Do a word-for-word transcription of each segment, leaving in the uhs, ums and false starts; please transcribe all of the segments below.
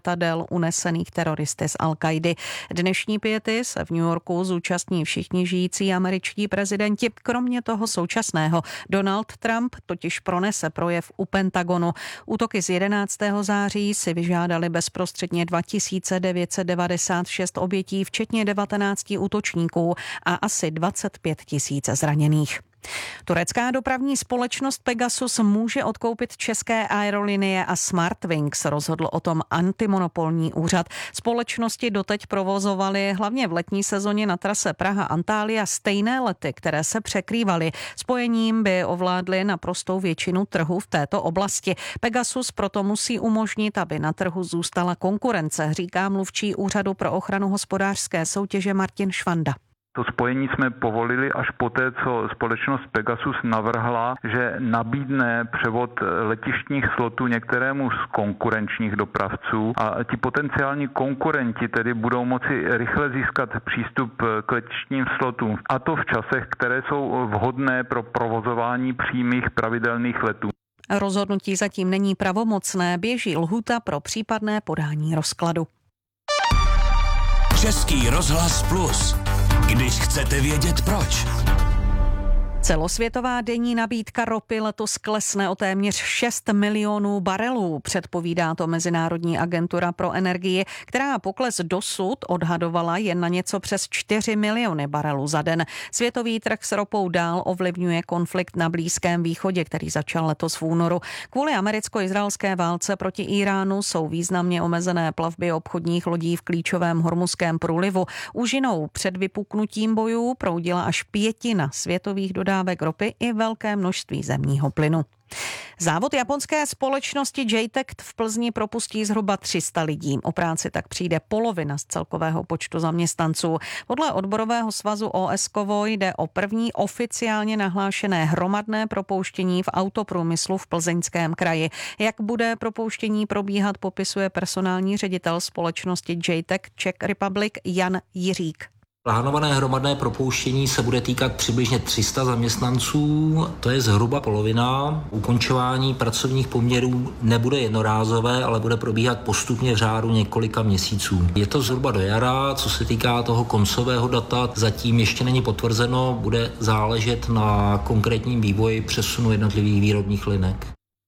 letadel unesených teroristy z Al-Kaidy. Dnešní piety se v New Yorku zúčastní všichni žijící američtí prezidenti. Kromě toho současného Donald Trump totiž pronese projev u Pentagonu. Útoky z jedenáctého září si vyžádali bezprostředně dva tisíce devět set devadesát šest obětí, včetně devatenácti útočníků a asi dvacet pět tisíc zraněných. Turecká dopravní společnost Pegasus může odkoupit české aerolinie a Smartwings, rozhodl o tom antimonopolní úřad. Společnosti doteď provozovaly hlavně v letní sezóně na trase Praha-Antalya stejné lety, které se překrývaly. Spojením by ovládly naprostou většinu trhu v této oblasti. Pegasus proto musí umožnit, aby na trhu zůstala konkurence, říká mluvčí Úřadu pro ochranu hospodářské soutěže Martin Švanda. To spojení jsme povolili až poté, co společnost Pegasus navrhla, že nabídne převod letištních slotů některému z konkurenčních dopravců a ti potenciální konkurenti tedy budou moci rychle získat přístup k letištním slotům. A to v časech, které jsou vhodné pro provozování přímých pravidelných letů. Rozhodnutí zatím není pravomocné, běží lhůta pro případné podání rozkladu. Český rozhlas Plus. Když chcete vědět proč. Celosvětová denní nabídka ropy letos klesne o téměř šest milionů barelů, předpovídá to Mezinárodní agentura pro energii, která pokles dosud odhadovala jen na něco přes čtyři miliony barelů za den. Světový trh s ropou dál ovlivňuje konflikt na Blízkém východě, který začal letos v únoru. Kvůli americko-izraelské válce proti Iránu jsou významně omezené plavby obchodních lodí v klíčovém Hormuzském průlivu. Úžinou před vypuknutím bojů proudila až pětina světových dodávek dodávek ropy i velké množství zemního plynu. Závod japonské společnosti J T E C v Plzni propustí zhruba tři sta lidí. O práci tak přijde polovina z celkového počtu zaměstnanců. Podle odborového svazu O S Kovo jde o první oficiálně nahlášené hromadné propouštění v autoprůmyslu v Plzeňském kraji. Jak bude propouštění probíhat, popisuje personální ředitel společnosti J T E C Czech Republic Jan Jiřík. Plánované hromadné propouštění se bude týkat přibližně tři sta zaměstnanců, to je zhruba polovina. Ukončování pracovních poměrů nebude jednorázové, ale bude probíhat postupně v řádu několika měsíců. Je to zhruba do jara, co se týká toho koncového data, zatím ještě není potvrzeno, bude záležet na konkrétním vývoji přesunu jednotlivých výrobních linek.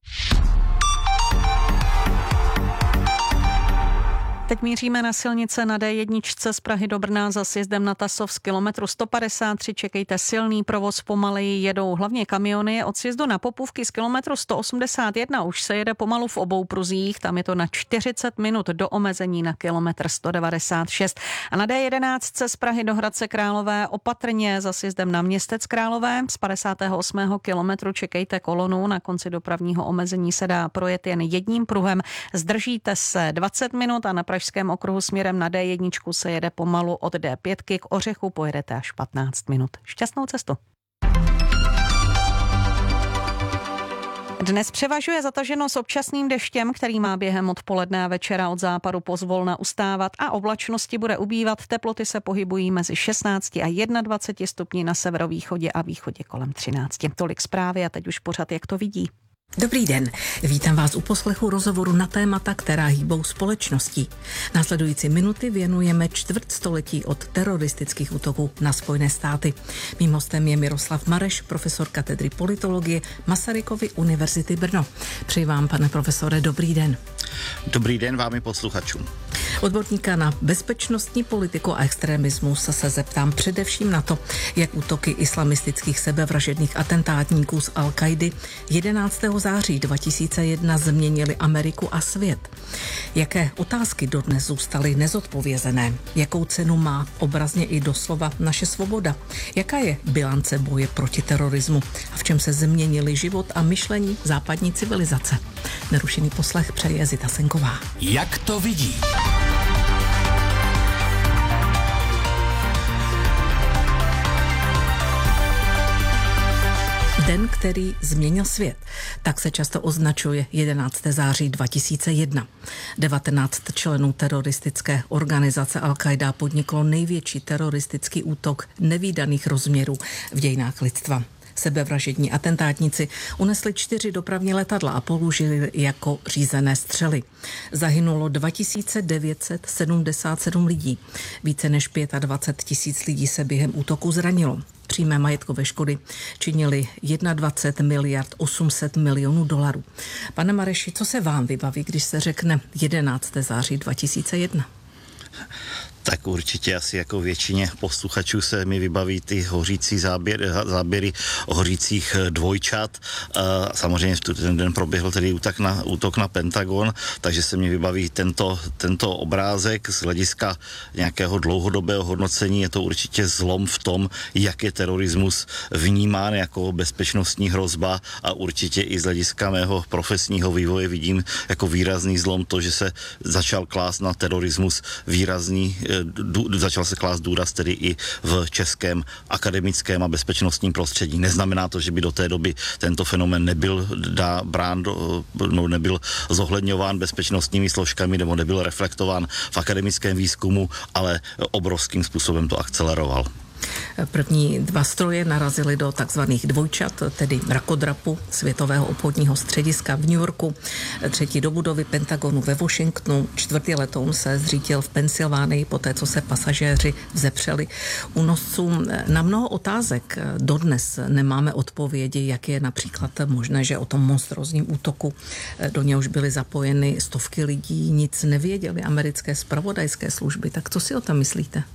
Teď míříme na silnice na D jedna z Prahy do Brna za sjezdem na Tasov z kilometru sto padesát tři. Čekejte silný provoz, pomaleji jedou hlavně kamiony. Od sjezdu na Popůvky z kilometru sto osmdesát jedna už se jede pomalu v obou pruzích. Tam je to na čtyřicet minut do omezení na kilometr sto devadesát šest. A na D jedenáct z Prahy do Hradce Králové opatrně za sjezdem na Městec Králové. Z padesátého osmého kilometru čekejte kolonu. Na konci dopravního omezení se dá projet jen jedním pruhem. Zdržíte se dvacet minut a na Pražském okruhu směrem na D jedna se jede pomalu od D pět k Ořechu, pojedete až patnáct minut. Šťastnou cestu. Dnes převažuje zataženo s občasným deštěm, který má během odpoledne a večera od západu pozvolna ustávat a oblačnosti bude ubývat. Teploty se pohybují mezi šestnácti a dvaceti jedním stupni na severovýchodě a východě kolem třinácti. Tolik zprávy a teď už pořad, jak to vidí. Dobrý den, vítám vás u poslechu rozhovoru na témata, která hýbou společností. Následující minuty věnujeme čtvrtstoletí od teroristických útoků na Spojené státy. Mým hostem je Miroslav Mareš, profesor katedry politologie Masarykovy univerzity Brno. Přeji vám, pane profesore, dobrý den. Dobrý den vám i posluchačům. Odborníka na bezpečnostní politiku a extremismus se zeptám především na to, jak útoky islamistických sebevražedných atentátníků z Al-Kaidy jedenáctého září dva tisíce jedna změnily Ameriku a svět. Jaké otázky dodnes zůstaly nezodpovězené? Jakou cenu má obrazně i doslova naše svoboda? Jaká je bilance boje proti terorismu? A v čem se změnily život a myšlení západní civilizace? Nerušený poslech přeje Zita Senková. Jak to vidí? Den, který změnil svět. Tak se často označuje jedenáctého září dva tisíce jedna. devatenáct členů teroristické organizace Al-Qaida podniklo největší teroristický útok nevídaných rozměrů v dějinách lidstva. Sebevražední atentátníci unesli čtyři dopravní letadla a použili jako řízené střely. Zahynulo dva tisíce devět set sedmdesát sedm lidí. Více než dvacet pět tisíc lidí se během útoku zranilo. Přímé majetkové škody činily dvacet jedna miliard osm set milionů dolarů. Pane Mareši, co se vám vybaví, když se řekne jedenáctého září dva tisíce jedna? Tak určitě asi jako většině posluchačů se mi vybaví ty hořící záběry, záběry hořících dvojčat. Samozřejmě v ten den proběhl tedy útok na, útok na Pentagon, takže se mi vybaví tento, tento obrázek z hlediska nějakého dlouhodobého hodnocení. Je to určitě zlom v tom, jak je terorismus vnímán jako bezpečnostní hrozba a určitě i z hlediska mého profesního vývoje vidím jako výrazný zlom to, že se začal klást na terorismus výrazný začal se klást důraz tedy i v českém akademickém a bezpečnostním prostředí. Neznamená to, že by do té doby tento fenomén nebyl dá, brán, no, nebyl zohledňován bezpečnostními složkami nebo nebyl reflektován v akademickém výzkumu, ale obrovským způsobem to akceleroval. První dva stroje narazily do takzvaných dvojčat, tedy mrakodrapu Světového obchodního střediska v New Yorku, třetí do budovy Pentagonu ve Washingtonu, čtvrtý letoun se zřítil v Pensylvánii, poté co se pasažéři vzepřeli únoscům. Na mnoho otázek dodnes nemáme odpovědi, jak je například možné, že o tom monstrózním útoku, do něhož byly zapojeny stovky lidí, nic nevěděly americké zpravodajské služby. Tak co si o tom myslíte?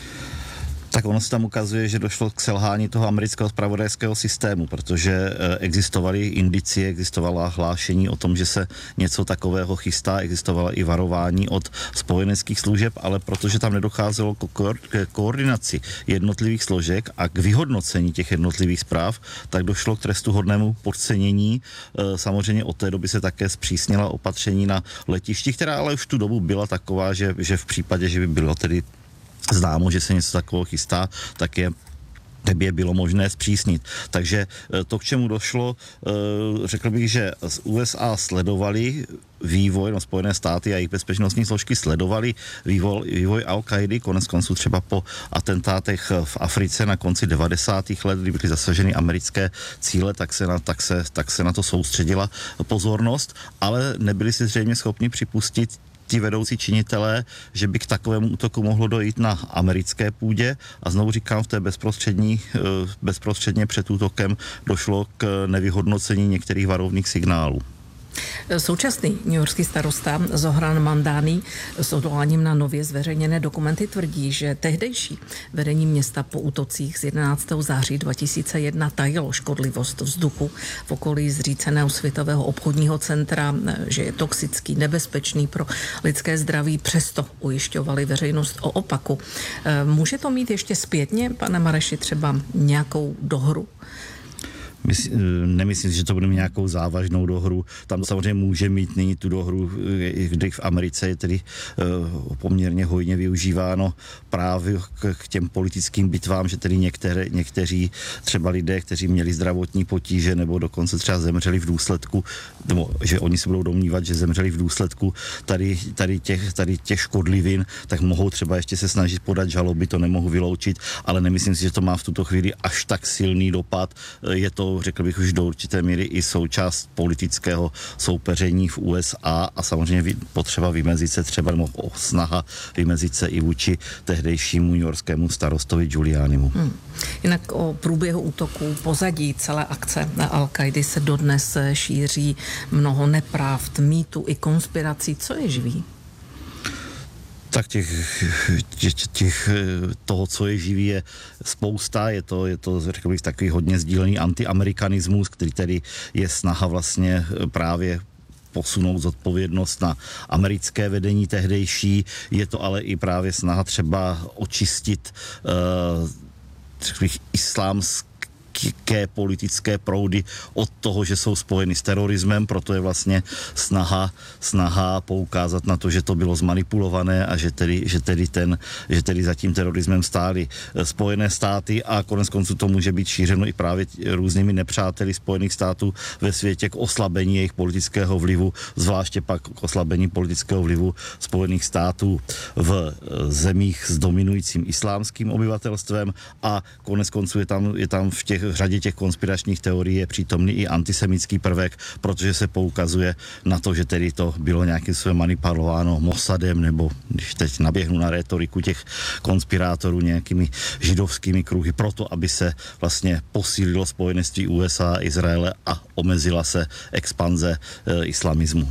Tak ono se tam ukazuje, že došlo k selhání toho amerického zpravodajského systému, protože existovaly indicie, existovala hlášení o tom, že se něco takového chystá, existovala i varování od spojeneckých služeb, ale protože tam nedocházelo k koordinaci jednotlivých složek a k vyhodnocení těch jednotlivých zpráv, tak došlo k trestuhodnému podcenění. Samozřejmě od té doby se také zpřísnila opatření na letišti, která ale už tu dobu byla taková, že, že v případě, že by bylo tedy známo, že se něco takového chystá, tak je tebě bylo možné zpřísnit. Takže to, k čemu došlo, řekl bych, že z U S A sledovali vývoj, no Spojené státy a jejich bezpečnostní složky sledovali vývoj, vývoj Al-Kaidy, konec konců třeba po atentátech v Africe na konci devadesátých let, kdy byly zasaženy americké cíle, tak se, na, tak, se, tak se na to soustředila pozornost, ale nebyli si zřejmě schopni připustit ti vedoucí činitelé, že by k takovému útoku mohlo dojít na americké půdě a znovu říkám, v té bezprostřední, bezprostředně před útokem došlo k nevyhodnocení některých varovných signálů. Současný newyorský starosta Zohran Mamdani s odvoláním na nově zveřejněné dokumenty tvrdí, že tehdejší vedení města po útocích z jedenáctého září dva tisíce jedna tajilo škodlivost vzduchu v okolí zříceného Světového obchodního centra, že je toxický, nebezpečný pro lidské zdraví, přesto ujišťovali veřejnost o opaku. Může to mít ještě zpětně, pane Mareši, třeba nějakou dohru? Mysl, nemyslím si, že to bude mít nějakou závažnou dohru. Tam samozřejmě může mít nyní tu dohru, kdy v Americe je tedy uh, poměrně hojně využíváno právě k, k těm politickým bitvám, že tedy některé, někteří třeba lidé, kteří měli zdravotní potíže nebo dokonce třeba zemřeli v důsledku, nebo že oni se budou domnívat, že zemřeli v důsledku tady, tady, těch, tady těch škodlivin, tak mohou třeba ještě se snažit podat žaloby, to nemohu vyloučit, ale nemyslím si, že to má v tuto chvíli až tak silný dopad. Je to, řekl bych, už do určité míry i součást politického soupeření v U S A a samozřejmě potřeba vymezit se třeba, nebo snaha vymezit se i vůči tehdejšímu newyorskému starostovi Giulianimu. Hmm. Jinak o průběhu útoku, pozadí celé akce na Al-Kaidy se dodnes šíří mnoho nepravd, mýtů i konspirací. Co je živý? Tak těch, těch, těch, toho, co je živý, je spousta. Je to, je to, řekl bych, takový hodně sdílený antiamerikanismus, který tedy je snaha vlastně právě posunout zodpovědnost na americké vedení tehdejší. Je to ale i právě snaha třeba očistit uh, řekl bych, islámské ke politické proudy od toho, že jsou spojeny s terorismem, proto je vlastně snaha, snaha poukázat na to, že to bylo zmanipulované a že tedy, že tedy, ten, že tedy za tím terorismem stály Spojené státy a konec konců to může být šířeno i právě různými nepřáteli Spojených států ve světě k oslabení jejich politického vlivu, zvláště pak k oslabení politického vlivu Spojených států v zemích s dominujícím islámským obyvatelstvem a konec konců je tam, je tam v těch v řadě těch konspiračních teorií je přítomný i antisemický prvek, protože se poukazuje na to, že tedy to bylo nějakým způsobem manipulováno Mossadem, nebo když teď naběhnu na rétoriku těch konspirátorů nějakými židovskými kruhy, proto, aby se vlastně posílilo spojenectví U S A a Izraele a omezila se expanze e, islamismu.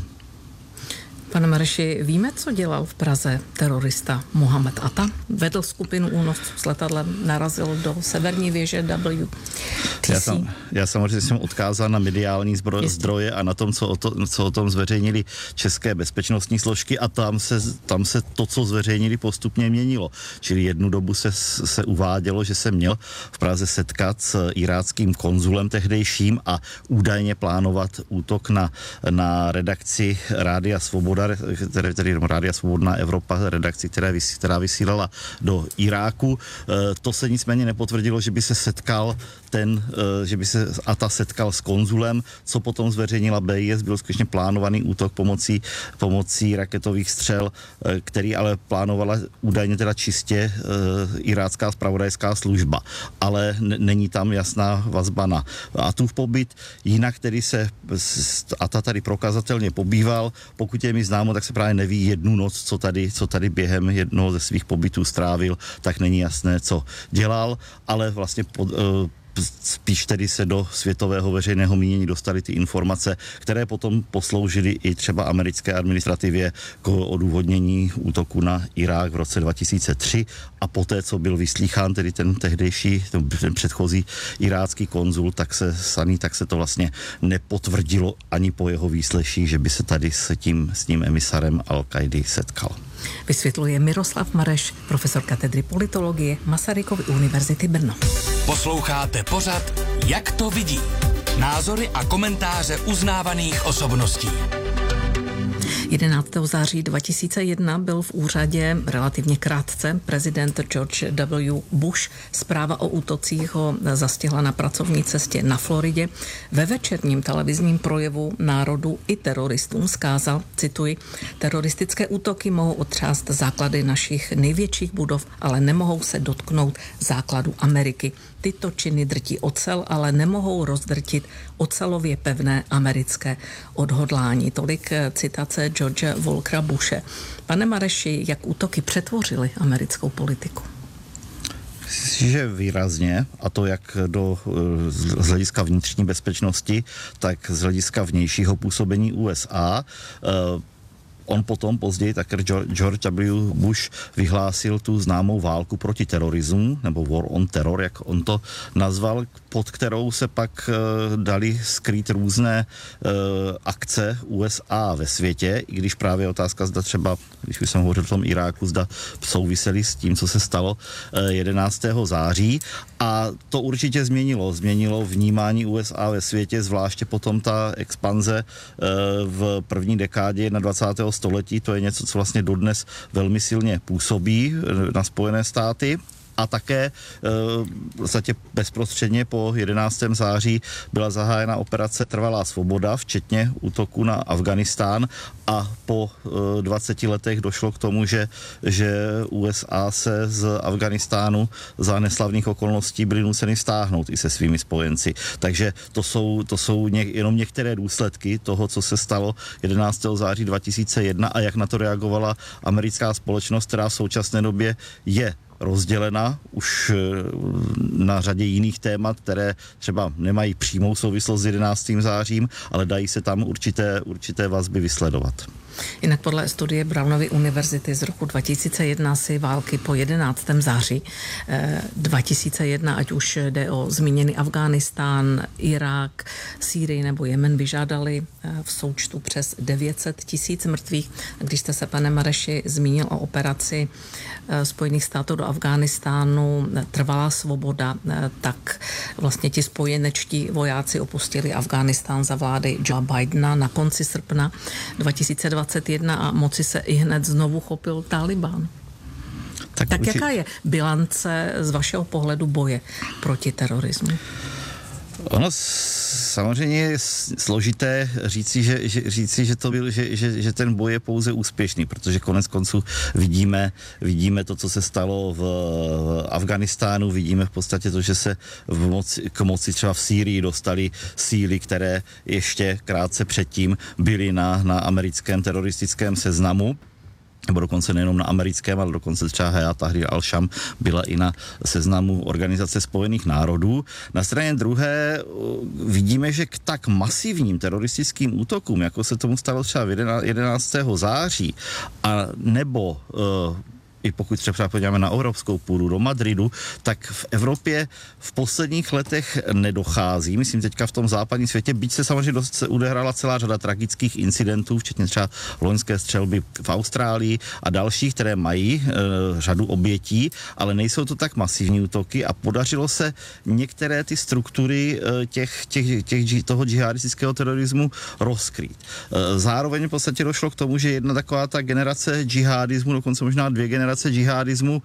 Pane Mareši, víme, co dělal v Praze terorista Mohamed Atta? Vedl skupinu únosců s letadlem, narazil do severní věže W T C. Já, sam, já samozřejmě jsem odkázal na mediální zbro, zdroje a na tom, co o, to, co o tom zveřejnili české bezpečnostní složky a tam se, tam se to, co zveřejnili, postupně měnilo. Čili jednu dobu se, se uvádělo, že se měl v Praze setkat s iráckým konzulem tehdejším a údajně plánovat útok na, na redakci Rádia Svoboda, tedy, tedy Rádia Svobodná Evropa, redakci, která, vysí, která vysílala do Iráku. E, to se nicméně nepotvrdilo, že by se setkal ten, e, že by se Atta setkal s konzulem, co potom zveřejnila B I S, byl skutečně plánovaný útok pomocí, pomocí raketových střel, e, který ale plánovala údajně teda čistě e, irácká zpravodajská služba. Ale n- není tam jasná vazba na Attův pobyt, jinak tedy se Atta tady prokazatelně pobýval, pokud je mi známo, tak se právě neví jednu noc, co tady, co tady během jednoho ze svých pobytů strávil, tak není jasné, co dělal, ale vlastně pod, uh, spíš tedy se do světového veřejného mínění dostaly ty informace, které potom posloužily i třeba americké administrativě k odůvodnění útoku na Irák v roce dva tisíce tři a poté, co byl vyslýchán tedy ten tehdejší, ten předchozí irácký konzul, tak se saný, tak se to vlastně nepotvrdilo ani po jeho výsleší, že by se tady s tím, s tím emisarem Al-Kaidy setkal. Vysvětluje Miroslav Mareš, profesor katedry politologie Masarykovy univerzity Brno. Posloucháte pořad Jak to vidí? Názory a komentáře uznávaných osobností. jedenáctého září dva tisíce jedna byl v úřadě relativně krátce prezident George W. Bush. Zpráva o útocích ho zastihla na pracovní cestě na Floridě. Ve večerním televizním projevu národu i teroristům vzkázal, cituji, teroristické útoky mohou otřást základy našich největších budov, ale nemohou se dotknout základu Ameriky. Tyto činy drtí ocel, ale nemohou rozdrtit ocelově pevné americké odhodlání. Tolik citace George Walkera Bushe. Pane Mareši, jak útoky přetvořily americkou politiku? Myslím, že výrazně, a to jak do, z hlediska vnitřní bezpečnosti, tak z hlediska vnějšího působení U S A. On potom později také George W. Bush vyhlásil tu známou válku proti terorismu, nebo War on Terror, jak on to nazval, pod kterou se pak uh, dali skrýt různé uh, akce U S A ve světě, i když právě otázka, zda třeba, když jsem hovořil o tom Iráku, zda souviseli s tím, co se stalo uh, jedenáctého září. A to určitě změnilo. Změnilo vnímání U S A ve světě, zvláště potom ta expanze uh, v první dekádě na dvacátého století. To je něco, co vlastně dodnes velmi silně působí na Spojené státy. A také v podstatě bezprostředně po jedenáctého září byla zahájena operace Trvalá svoboda, včetně útoku na Afghánistán a po dvaceti letech došlo k tomu, že, že U S A se z Afghánistánu za neslavných okolností byly nuceny stáhnout i se svými spojenci. Takže to jsou, to jsou ně, jenom některé důsledky toho, co se stalo jedenáctého září dva tisíce jedna a jak na to reagovala americká společnost, která v současné době je rozdělena už na řadě jiných témat, které třeba nemají přímou souvislost s jedenáctým zářím, ale dají se tam určité, určité vazby vysledovat. Jinak podle studie Brownovy univerzity z roku dva tisíce jedna si války po jedenáctém září dva tisíce jedna, ať už jde o zmíněný Afghánistán, Irák, Sýrii nebo Jemen, vyžádali v součtu přes devět set tisíc mrtvých. A když jste se, pane Mareši, zmínil o operaci Spojených států do Afghánistánu Trvalá svoboda, tak vlastně ti spojenečtí vojáci opustili Afghánistán za vlády Joea Bidena na konci srpna dva tisíce dvacet jedna a moci se i hned znovu chopil Tálibán. Tak, tak jaká je bilance z vašeho pohledu boje proti terorismu? Ono samozřejmě je složité říci, že, že, říci, že, to byl, že, že, že ten boj je pouze úspěšný, protože konec konců vidíme, vidíme to, co se stalo v Afghánistánu, vidíme v podstatě to, že se v moci, k moci třeba v Sýrii dostali síly, které ještě krátce předtím byly na, na americkém teroristickém seznamu, nebo dokonce nejenom na americkém, ale dokonce třeba Hayat Tahrir al-Sham byla i na seznamu Organizace spojených národů. Na straně druhé vidíme, že k tak masivním teroristickým útokům, jako se tomu stalo třeba jedenáctého září, a nebo uh, i pokud třeba podíváme na evropskou půdu do Madridu, tak v Evropě v posledních letech nedochází. Myslím teďka v tom západním světě, byť se samozřejmě dost se odehrála celá řada tragických incidentů, včetně třeba loňské střelby v Austrálii a dalších, které mají e, řadu obětí, ale nejsou to tak masivní útoky a podařilo se některé ty struktury e, těch, těch, těch, toho džihadistického terorismu rozkrýt. E, zároveň v podstatě došlo k tomu, že jedna taková ta generace džihadismu, dokonce možná dvě generace džihadismu,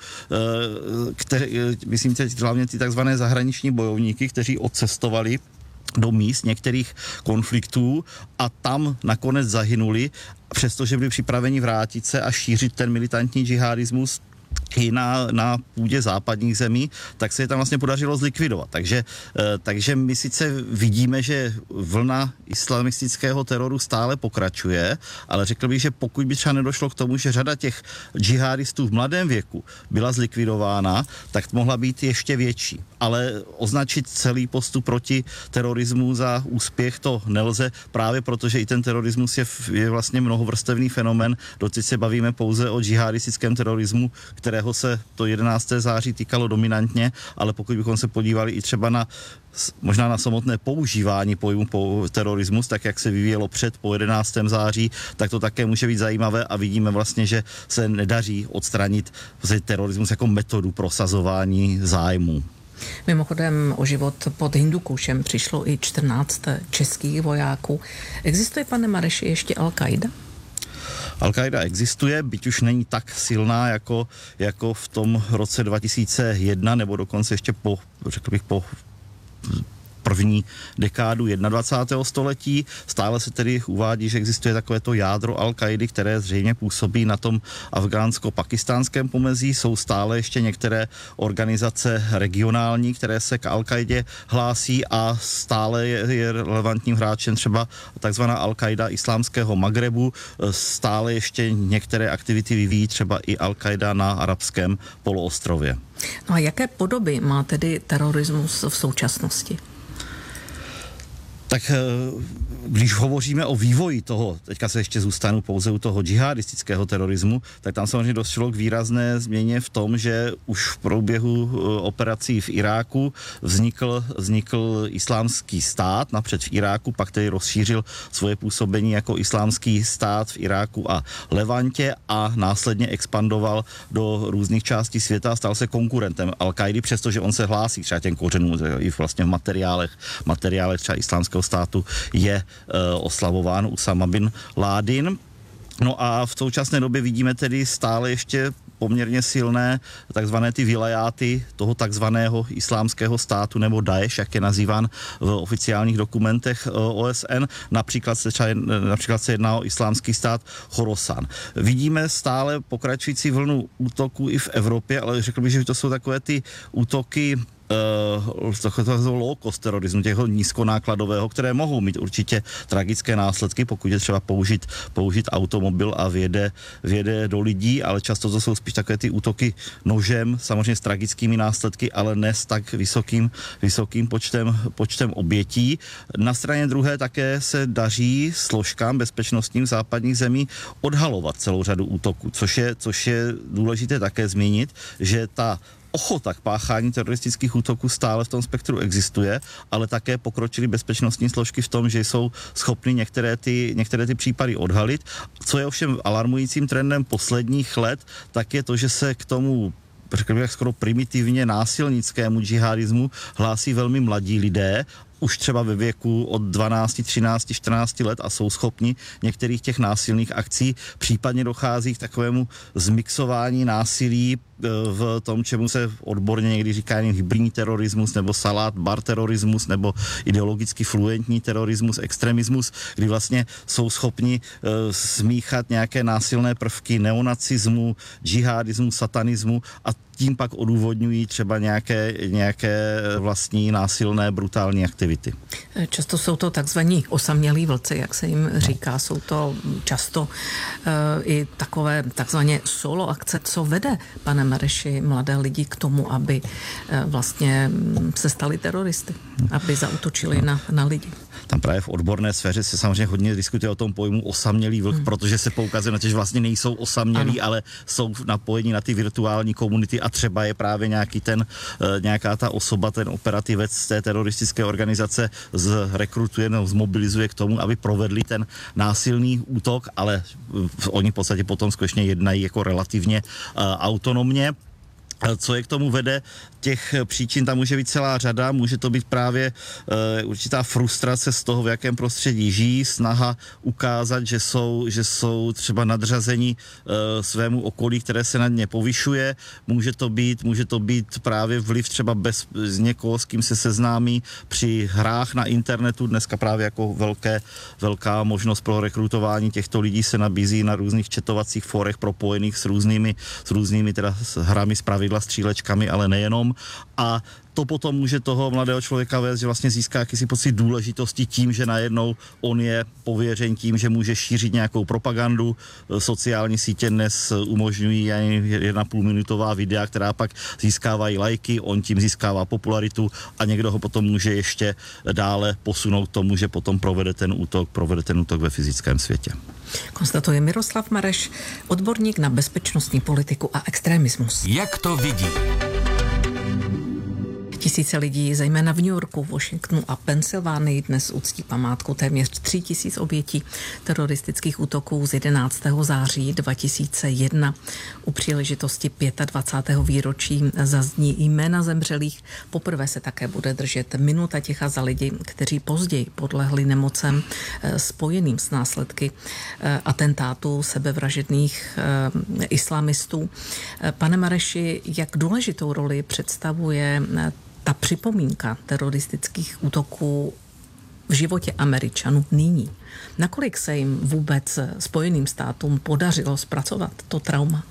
který, myslím teď hlavně ty takzvané zahraniční bojovníky, kteří odcestovali do míst některých konfliktů a tam nakonec zahynuli, přestože byli připraveni vrátit se a šířit ten militantní džihadismus i na, na půdě západních zemí, tak se je tam vlastně podařilo zlikvidovat. Takže, takže my sice vidíme, že vlna islamistického teroru stále pokračuje, ale řekl bych, že pokud by třeba nedošlo k tomu, že řada těch džihadistů v mladém věku byla zlikvidována, tak mohla být ještě větší. Ale označit celý postup proti terorismu za úspěch to nelze, právě protože i ten terorismus je, je vlastně mnohovrstevný fenomén. Doteď se bavíme pouze o džihadistickém terorismu, kterého se to jedenáctého září týkalo dominantně, ale pokud bychom se podívali i třeba na možná na samotné používání pojmu po terorismus, tak jak se vyvíjelo před po jedenáctého září, tak to také může být zajímavé a vidíme vlastně, že se nedaří odstranit terorismus jako metodu prosazování zájmů. Mimochodem o život pod Hindukušem přišlo i čtrnáct českých vojáků. Existuje, pane Mareši, ještě Al-Qaida? Al-Qaida existuje, byť už není tak silná jako, jako v tom roce dva tisíce jedna, nebo dokonce ještě po, řekl bych, po první dekádu dvacátého prvního století. Stále se tedy uvádí, že existuje takovéto jádro Al-Kaidy, které zřejmě působí na tom afgánsko-pakistánském pomezí. Jsou stále ještě některé organizace regionální, které se k Al-Kaidě hlásí a stále je, je relevantním hráčem třeba takzvaná Al-Qaida islámského Magrebu. Stále ještě některé aktivity vyvíjí třeba i Al-Qaida na arabském poloostrově. No a jaké podoby má tedy terorismus v současnosti? Tak když hovoříme o vývoji toho, teďka se ještě zůstanu pouze u toho džihadistického terorismu, tak tam samozřejmě došlo k výrazné změně v tom, že už v průběhu operací v Iráku vznikl, vznikl islámský stát, napřed v Iráku, pak tedy rozšířil svoje působení jako islámský stát v Iráku a Levantě a následně expandoval do různých částí světa a stal se konkurentem Al-Kaidy, přestože on se hlásí třeba těm kořenům i vlastně v materiálech, materiálech třeba islámského státu je e, oslavován Usama bin Ládin. No a v současné době vidíme tedy stále ještě poměrně silné takzvané ty vilajáty toho takzvaného islámského státu nebo Daesh, jak je nazýván v oficiálních dokumentech O S N. Například se, třeba, například se jedná o islámský stát Chorasan. Vidíme stále pokračující vlnu útoků i v Evropě, ale řekl bych, že to jsou takové ty útoky toho low-cost terorismu, těho nízkonákladového, které mohou mít určitě tragické následky, pokud je třeba použít, použít automobil a vjede, vjede do lidí, ale často to jsou spíš takové ty útoky nožem, samozřejmě s tragickými následky, ale ne s tak vysokým, vysokým počtem, počtem obětí. Na straně druhé také se daří složkám bezpečnostním západních zemí odhalovat celou řadu útoků, což je, což je důležité také zmínit, že ta ochota k páchání teroristických útoků stále v tom spektru existuje, ale také pokročily bezpečnostní složky v tom, že jsou schopny některé ty, některé ty případy odhalit. Co je ovšem alarmujícím trendem posledních let, tak je to, že se k tomu řekl bych skoro primitivně násilnickému džihadismu hlásí velmi mladí lidé, už třeba ve věku od dvanáct, třináct, čtrnáct let a jsou schopni některých těch násilných akcí. Případně dochází k takovému zmixování násilí v tom, čemu se odborně někdy říká hybridní terorismus, nebo salát bar terorismus, nebo ideologicky fluentní terorismus, extremismus, kdy vlastně jsou schopni smíchat nějaké násilné prvky neonacismu, džihadismu, satanismu a tím pak odůvodňují třeba nějaké, nějaké vlastní násilné, brutální aktivity. Často jsou to takzvaní osamělí vlci, jak se jim říká. Jsou to často uh, i takové takzvaně solo akce. Co vede, pane Mareši, mladé lidi k tomu, aby uh, vlastně se stali teroristy, aby zaútočili na, na lidi? Tam právě v odborné sféře se samozřejmě hodně diskutuje o tom pojmu osamělý vlk, hmm. protože se poukazuje na to, že vlastně nejsou osamělí, ano. ale jsou napojení na ty virtuální komunity a třeba je právě nějaký ten, nějaká ta osoba, ten operativec z té teroristické organizace zrekrutuje nebo zmobilizuje k tomu, aby provedli ten násilný útok, ale oni v podstatě potom skutečně jednají jako relativně uh, autonomně. Co je k tomu vede? Těch příčin tam může být celá řada, může to být právě e, určitá frustrace z toho, v jakém prostředí žijí, snaha ukázat, že jsou, že jsou třeba nadřazení e, svému okolí, které se nad ně povyšuje. Může to být, může to být právě vliv třeba bez, z někoho, s kým se seznámí při hrách na internetu. Dneska právě jako velké, velká možnost pro rekrutování těchto lidí se nabízí na různých četovacích fórech propojených s různými, s různými teda s hrami zpravidla, střílečkami, ale nejenom. A to potom může toho mladého člověka vést, že vlastně získá jakýsi pocit důležitosti tím, že najednou on je pověřen tím, že může šířit nějakou propagandu. Sociální sítě dnes umožňují ani jedna půl minutová videa, která pak získávají lajky, on tím získává popularitu a někdo ho potom může ještě dále posunout tomu, že potom provede ten útok, provede ten útok ve fyzickém světě. Konstatuje Miroslav Mareš, odborník na bezpečnostní politiku a extremismus. Jak to vidí? Tisíce lidí, zejména v New Yorku, Washingtonu a Pensylvánii, dnes uctí památku téměř tři tisíc obětí teroristických útoků z jedenáctého září dva tisíce jedna. U příležitosti dvacátého pátého výročí zazní jména zemřelých. Poprvé se také bude držet minuta ticha za lidi, kteří později podlehli nemocem spojeným s následky atentátu sebevražedných islamistů. Pane Mareši, jak důležitou roli představuje ta připomínka teroristických útoků v životě Američanů nyní? Nakolik se jim vůbec Spojeným státům podařilo zpracovat to trauma?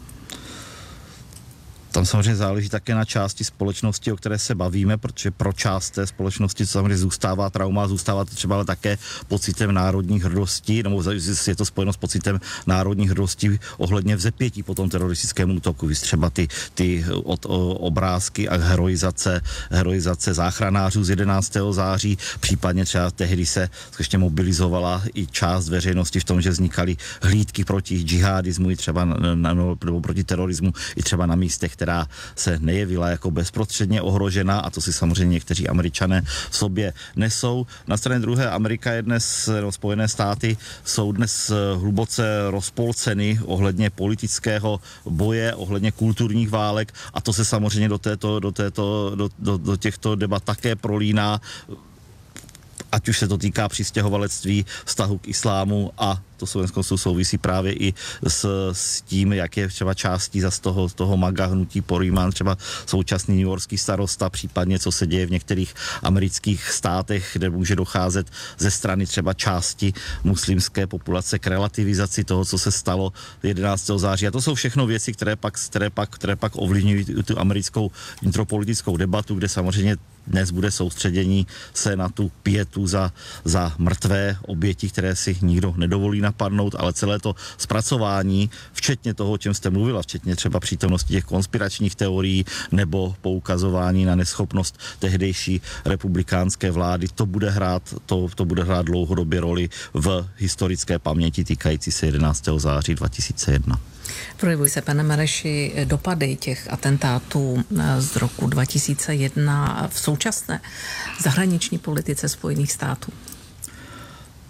Tam samozřejmě záleží také na části společnosti, o které se bavíme, protože pro část té společnosti samozřejmě zůstává trauma, zůstává to třeba ale také pocitem národní hrdosti, nebo je to spojeno s pocitem národní hrdosti ohledně vzepětí po tom teroristickému útoku. Víš, třeba ty, ty od, o, obrázky a heroizace, heroizace záchranářů z jedenáctého září, případně třeba tehdy se skutečně mobilizovala i část veřejnosti v tom, že vznikaly hlídky proti džihadismu, i třeba na, na, nebo proti terorismu, i třeba na místech, která se nejevila jako bezprostředně ohrožená, a to si samozřejmě někteří Američané v sobě nesou. Na straně druhé Amerika je dnes, no, Spojené státy jsou dnes hluboce rozpolceny ohledně politického boje, ohledně kulturních válek, a to se samozřejmě do, této, do, této, do, do, do těchto debat také prolíná, ať už se to týká přistěhovalectví, vztahu k islámu, a to Slovenskou souvisí právě i s, s tím, jak je třeba částí zas toho, toho maga hnutí Porýman, třeba současný newyorský starosta, případně co se děje v některých amerických státech, kde může docházet ze strany třeba části muslimské populace k relativizaci toho, co se stalo jedenáctého září. A to jsou všechno věci, které pak, které pak, které pak ovlivňují tu americkou vnitropolitickou debatu, kde samozřejmě dnes bude soustředění se na tu pietu za, za mrtvé oběti, které si nikdo nedovolí napadnout, ale celé to zpracování, včetně toho, o čem jste mluvila, včetně třeba přítomnosti těch konspiračních teorií nebo poukazování na neschopnost tehdejší republikánské vlády, to bude hrát, to, to bude hrát dlouhodobě roli v historické paměti týkající se jedenáctého září dva tisíce jedna. Projevují se, pane Mareši, dopady těch atentátů z roku dva tisíce jedna v současné zahraniční politice Spojených států?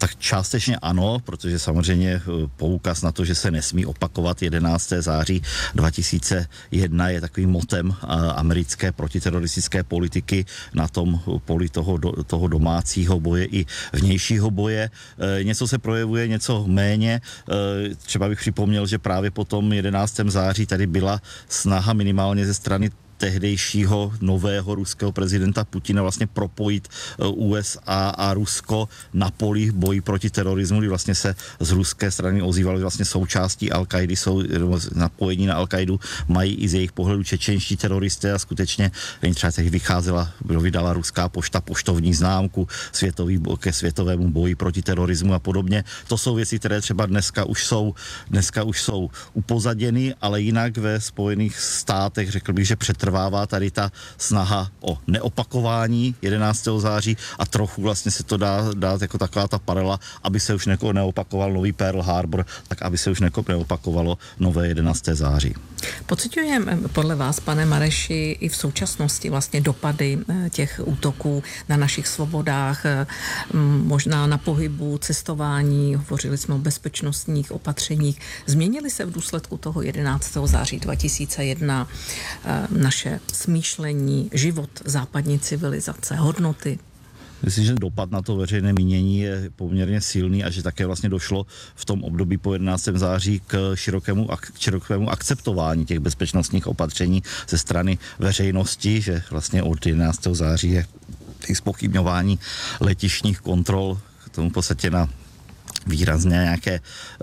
Tak částečně ano, protože samozřejmě poukaz na to, že se nesmí opakovat jedenáctého září dva tisíce jedna je takovým motem americké protiteroristické politiky na tom poli toho, toho domácího boje i vnějšího boje. Něco se projevuje, něco méně. Třeba bych připomněl, že právě po tom jedenáctého září tady byla snaha minimálně ze strany tehdejšího nového ruského prezidenta Putina vlastně propojit U S A a Rusko na poli boji proti terorismu, kdy vlastně se z ruské strany ozývali vlastně součástí Al-Kaidy, jsou napojení na Al-Kaidu, mají i z jejich pohledu čečenští teroristé a skutečně třeba teď vycházela, vydala ruská pošta poštovní známku světový, ke světovému boji proti terorismu a podobně. To jsou věci, které třeba dneska už jsou, dneska už jsou upozaděny, ale jinak ve Spojených státech řekl bych, že přetrvává tady ta snaha o neopakování jedenáctého září a trochu vlastně se to dá dát jako taková ta paralela, aby se už neko neopakoval nový Pearl Harbor, tak aby se už neko neopakovalo nové jedenáctého září. Pociťujeme podle vás, pane Mareši, i v současnosti vlastně dopady těch útoků na našich svobodách, možná na pohybu, cestování, hovořili jsme o bezpečnostních opatřeních. Změnily se v důsledku toho jedenáctého září dva tisíce jedna naše smýšlení, život západní civilizace, hodnoty? Myslím, že dopad na to veřejné mínění je poměrně silný a že také vlastně došlo v tom období po jedenáctého září k širokému, k širokému akceptování těch bezpečnostních opatření ze strany veřejnosti, že vlastně od jedenáctého září je zpochybňování letištních kontrol k tomu v podstatě na výrazně nějaké,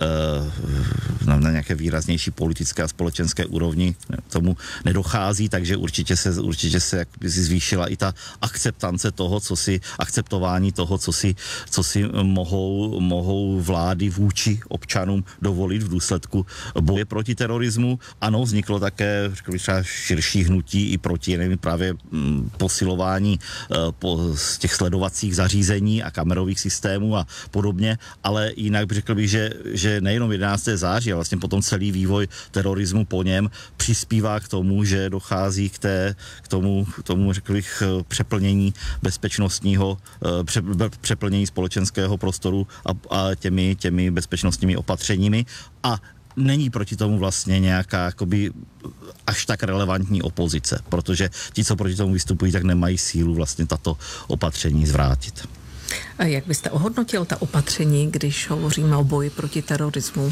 na nějaké výraznější politické a společenské úrovni tomu nedochází, takže určitě se, určitě se jak si zvýšila i ta akceptance toho, co si, akceptování toho, co si, co si mohou, mohou vlády vůči občanům dovolit v důsledku boje proti terorismu. Ano, vzniklo také, řekl bych, třeba širší hnutí i proti, nevím, právě posilování po, z těch sledovacích zařízení a kamerových systémů a podobně, ale jinak řekl bych, že, že nejenom jedenáctého září, ale vlastně potom celý vývoj terorismu po něm přispívá k tomu, že dochází k, té, k tomu, k tomu, řekl bych, přeplnění bezpečnostního, pře, přeplnění společenského prostoru a, a těmi, těmi bezpečnostními opatřeními a není proti tomu vlastně nějaká jakoby až tak relevantní opozice, protože ti, co proti tomu vystupují, tak nemají sílu vlastně tato opatření zvrátit. A jak byste ohodnotil ta opatření, když hovoříme o boji proti terorismu?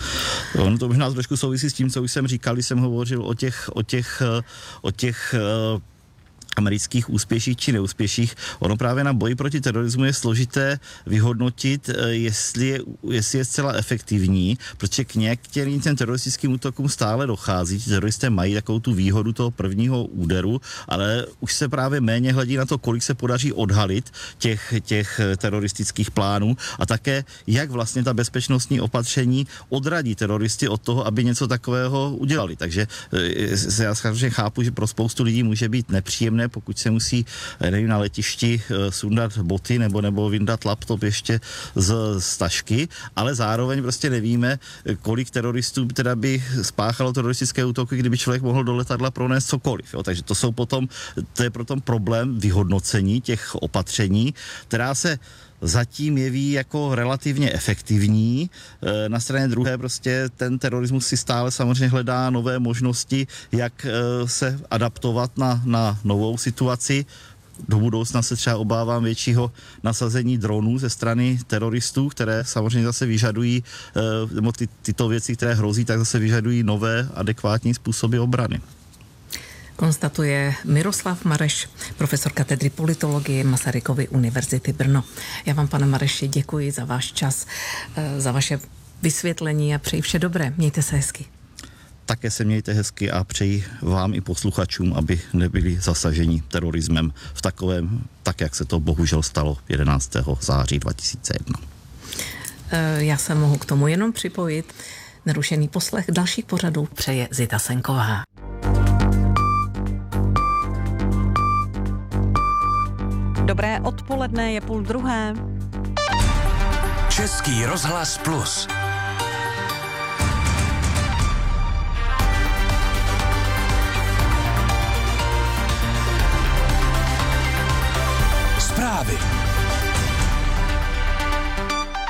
No, to možná trošku souvisí s tím, co už jsem říkal, když jsem hovořil o těch, o těch, o těch amerických úspěších či neúspěších. Ono právě na boji proti terorismu je složité vyhodnotit, jestli je, jestli je zcela efektivní, protože k některým těm teroristickým útokům stále dochází. Ti teroristé mají takovou tu výhodu toho prvního úderu, ale už se právě méně hledí na to, kolik se podaří odhalit těch, těch teroristických plánů a také, jak vlastně ta bezpečnostní opatření odradí teroristy od toho, aby něco takového udělali. Takže já samozřejmě chápu, že pro spoustu lidí může být nepříjemné, pokud se musí, nevím, na letišti sundat boty nebo, nebo vyndat laptop ještě z, z tašky, ale zároveň prostě nevíme, kolik teroristů teda by spáchalo teroristické útoky, kdyby člověk mohl do letadla pronést cokoliv. Jo. Takže to jsou potom, to je potom problém vyhodnocení těch opatření, která se zatím jeví jako relativně efektivní. Na straně druhé prostě ten terorismus si stále samozřejmě hledá nové možnosti, jak se adaptovat na, na novou situaci. Do budoucna se třeba obávám většího nasazení dronů ze strany teroristů, které samozřejmě zase vyžadují, nebo ty, tyto věci, které hrozí, tak zase vyžadují nové adekvátní způsoby obrany. Konstatuje Miroslav Mareš, profesor katedry politologie Masarykovy univerzity Brno. Já vám, pane Mareši, děkuji za váš čas, za vaše vysvětlení a přeji vše dobré. Mějte se hezky. Také se mějte hezky a přeji vám i posluchačům, aby nebyli zasaženi terorismem v takovém, tak jak se to bohužel stalo jedenáctého září dva tisíce jedna. Já se mohu k tomu jenom připojit. Nerušený poslech dalších pořadů přeje Zita Senková. Dobré odpoledne, je půl druhé. Český rozhlas Plus. Zprávy.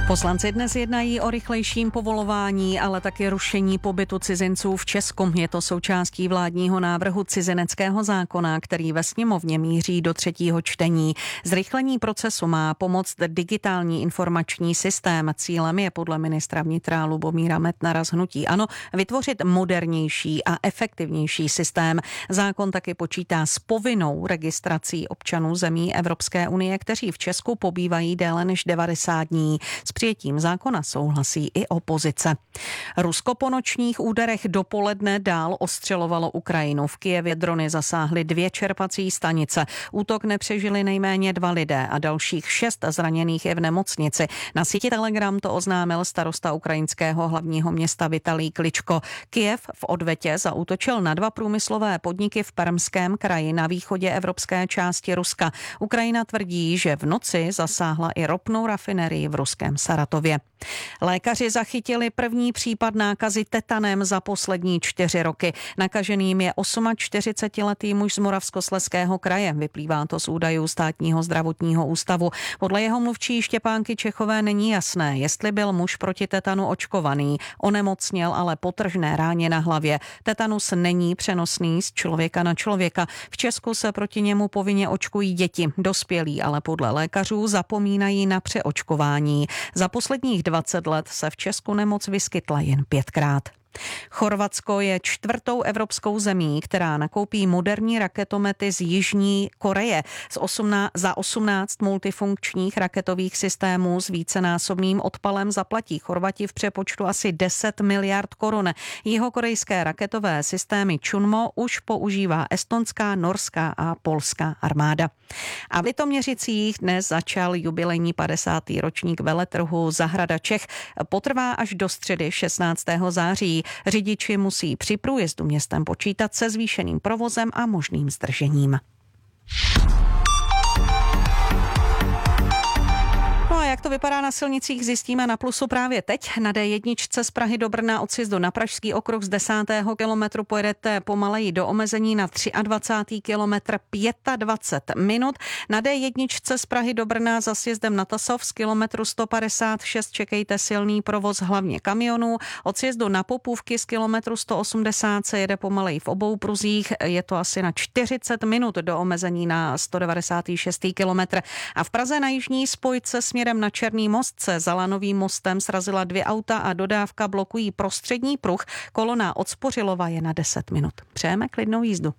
Poslanci dnes jednají o rychlejším povolování, ale také rušení pobytu cizinců v Česku. Je to součástí vládního návrhu cizineckého zákona, který ve sněmovně míří do třetího čtení. Zrychlení procesu má pomoct digitální informační systém. Cílem je podle ministra vnitra Lubomíra Metnara z hnutí ANO vytvořit modernější a efektivnější systém. Zákon taky počítá s povinnou registrací občanů zemí Evropské unie, kteří v Česku pobývají déle než devadesát dní. S přijetím zákona souhlasí i opozice. Rusko po nočních úderech dopoledne dál ostřelovalo Ukrajinu. V Kyjevě drony zasáhly dvě čerpací stanice. Útok nepřežili nejméně dva lidé a dalších šest zraněných je v nemocnici. Na síti Telegram to oznámil starosta ukrajinského hlavního města Vitalij Kličko. Kyjev v odvetě zaútočil na dva průmyslové podniky v Permském kraji na východě evropské části Ruska. Ukrajina tvrdí, že v noci zasáhla i ropnou rafinerii v ruském Saratově. Lékaři zachytili první případ nákazy tetanem za poslední čtyři roky. Nakaženým je čtyřicetiosmiletý muž z Moravskoslezského kraje. Vyplývá to z údajů Státního zdravotního ústavu. Podle jeho mluvčí Štěpánky Čechové není jasné, jestli byl muž proti tetanu očkovaný. Onemocněl ale potržné ráně na hlavě. Tetanus není přenosný z člověka na člověka. V Česku se proti němu povinně očkují děti. Dospělí ale podle lékařů zapomínají na přeočkování. Za posledních dvacet let se v Česku nemoc vyskytla jen pětkrát. Chorvatsko je čtvrtou evropskou zemí, která nakoupí moderní raketomety z Jižní Koreje. Z osmnáct, za osmnáct multifunkčních raketových systémů s vícenásobným odpalem zaplatí Chorvati v přepočtu asi deset miliard korun. Jihokorejské raketové systémy Chunmo už používá estonská, norská a polská armáda. A v Litoměřicích dnes začal jubilejní padesátý ročník veletrhu Zahrada Čech. Potrvá až do středy šestnáctého září. Řidiči musí při průjezdu městem počítat se zvýšeným provozem a možným zdržením. No a jak to vypadá na silnicích, zjistíme na Plusu právě teď. Na dé jedna z Prahy do Brna od sjezdu na Pražský okruh z desátého kilometru pojedete pomaleji do omezení na dvacátý třetí kilometr dvacet pět minut. Na dé jedna z Prahy do Brna za sjezdem na Tasov z kilometru sto padesát šest čekejte silný provoz hlavně kamionů. Od sjezdu na Popůvky z kilometru sto osmdesát se jede pomaleji v obou pruzích. Je to asi na čtyřicet minut do omezení na sto devadesátý šestý kilometr. A v Praze na jižní spojce směrem na Černý most se za Lanovým mostem srazila dvě auta a dodávka blokují prostřední pruh. Kolona od Spořilova je na deset minut. Přejeme klidnou jízdu.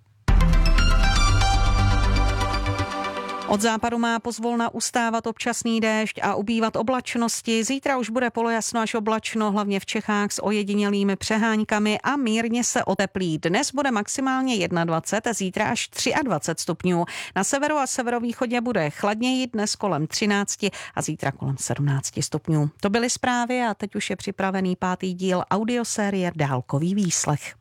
Od západu má pozvolna ustávat občasný déšť a ubývat oblačnosti. Zítra už bude polojasno až oblačno, hlavně v Čechách s ojedinělými přeháňkami a mírně se oteplí. Dnes bude maximálně dvacet jedna, zítra až dvacet tři stupňů. Na severu a severovýchodě bude chladněji, dnes kolem třináct a zítra kolem sedmnáct stupňů. To byly zprávy a teď už je připravený pátý díl audiosérie Dálkový výslech.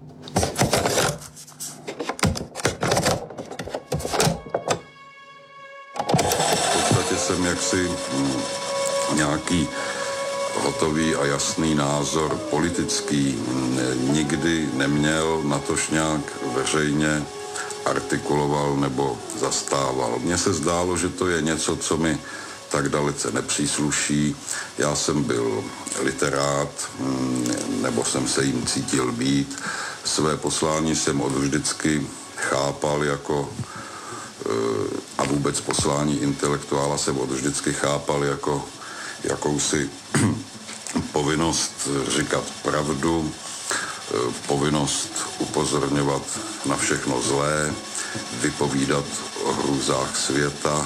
Jsem jaksi nějaký hotový a jasný názor politický nikdy neměl, natož nějak veřejně artikuloval nebo zastával. Mně se zdálo, že to je něco, co mi tak dalece nepřísluší. Já jsem byl literát, nebo jsem se jim cítil být. Své poslání jsem od vždycky chápal jako a vůbec poslání intelektuála jsem od vždycky chápal jako jakousi povinnost říkat pravdu, povinnost upozorňovat na všechno zlé, vypovídat o hrůzách světa.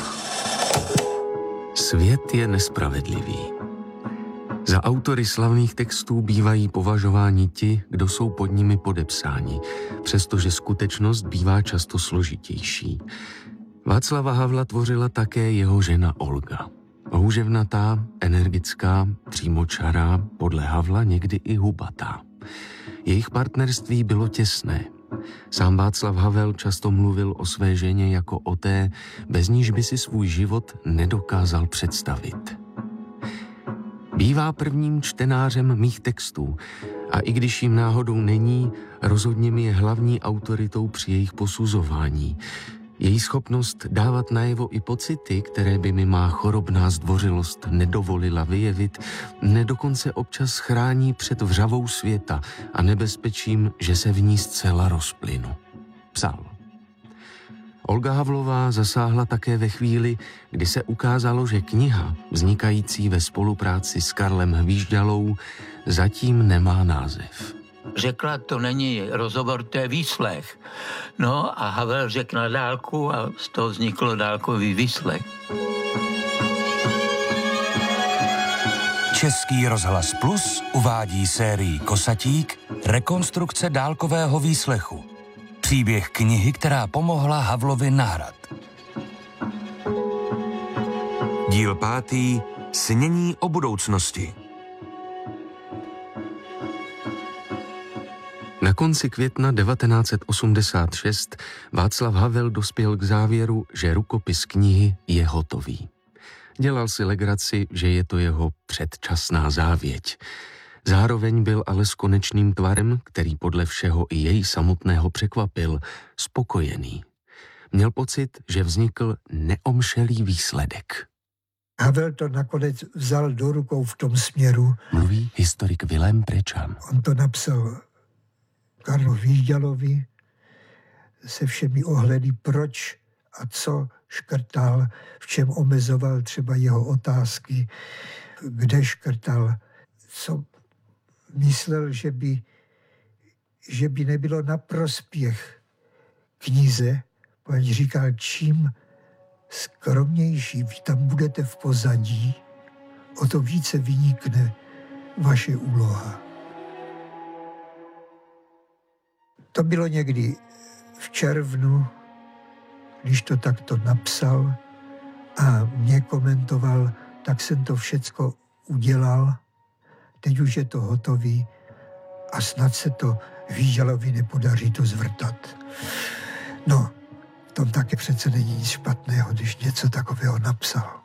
Svět je nespravedlivý. Za autory slavných textů bývají považováni ti, kdo jsou pod nimi podepsáni, přestože skutečnost bývá často složitější. Václava Havla tvořila také jeho žena Olga. Houževnatá, energická, přímočará, podle Havla někdy i hubatá. Jejich partnerství bylo těsné. Sám Václav Havel často mluvil o své ženě jako o té, bez níž by si svůj život nedokázal představit. Bývá prvním čtenářem mých textů a i když jim náhodou není, rozhodně mi je hlavní autoritou při jejich posuzování. Její schopnost dávat najevo i pocity, které by mi má chorobná zdvořilost nedovolila vyjevit, ne dokonce občas chrání před vřavou světa a nebezpečím, že se v ní zcela rozplynu. Psal. Olga Havlová zasáhla také ve chvíli, kdy se ukázalo, že kniha, vznikající ve spolupráci s Karlem Hvížďalou, zatím nemá název. Řekla, to není rozhovor, to je výslech. No a Havel řekl na dálku a z toho vzniklo dálkový výslech. Český rozhlas Plus uvádí sérii Kosatík rekonstrukce dálkového výslechu. Příběh knihy, která pomohla Havlovi na hrad. Díl pátý. Snění o budoucnosti. Na konci května devatenáct set osmdesát šest Václav Havel dospěl k závěru, že rukopis knihy je hotový. Dělal si legraci, že je to jeho předčasná závěť. Zároveň byl ale s konečným tvarem, který podle všeho i jej samotného překvapil, spokojený. Měl pocit, že vznikl neomšelý výsledek. Havel to nakonec vzal do rukou v tom směru. Mluví historik Vilém Prečan. On to napsal Karlu Hvížďalovi se všemi ohledy, proč a co škrtal, v čem omezoval třeba jeho otázky, kde škrtal, co myslel, že by, že by nebylo na prospěch knize. Poň říkal, čím skromnější vy tam budete v pozadí, o to více vynikne vaše úloha. To bylo někdy v červnu, když to takto napsal a mě komentoval, tak jsem to všecko udělal, teď už je to hotový a snad se to Hvížďalovi nepodaří to zvrtat. No, v tom taky přece není nic špatného, když něco takového napsal.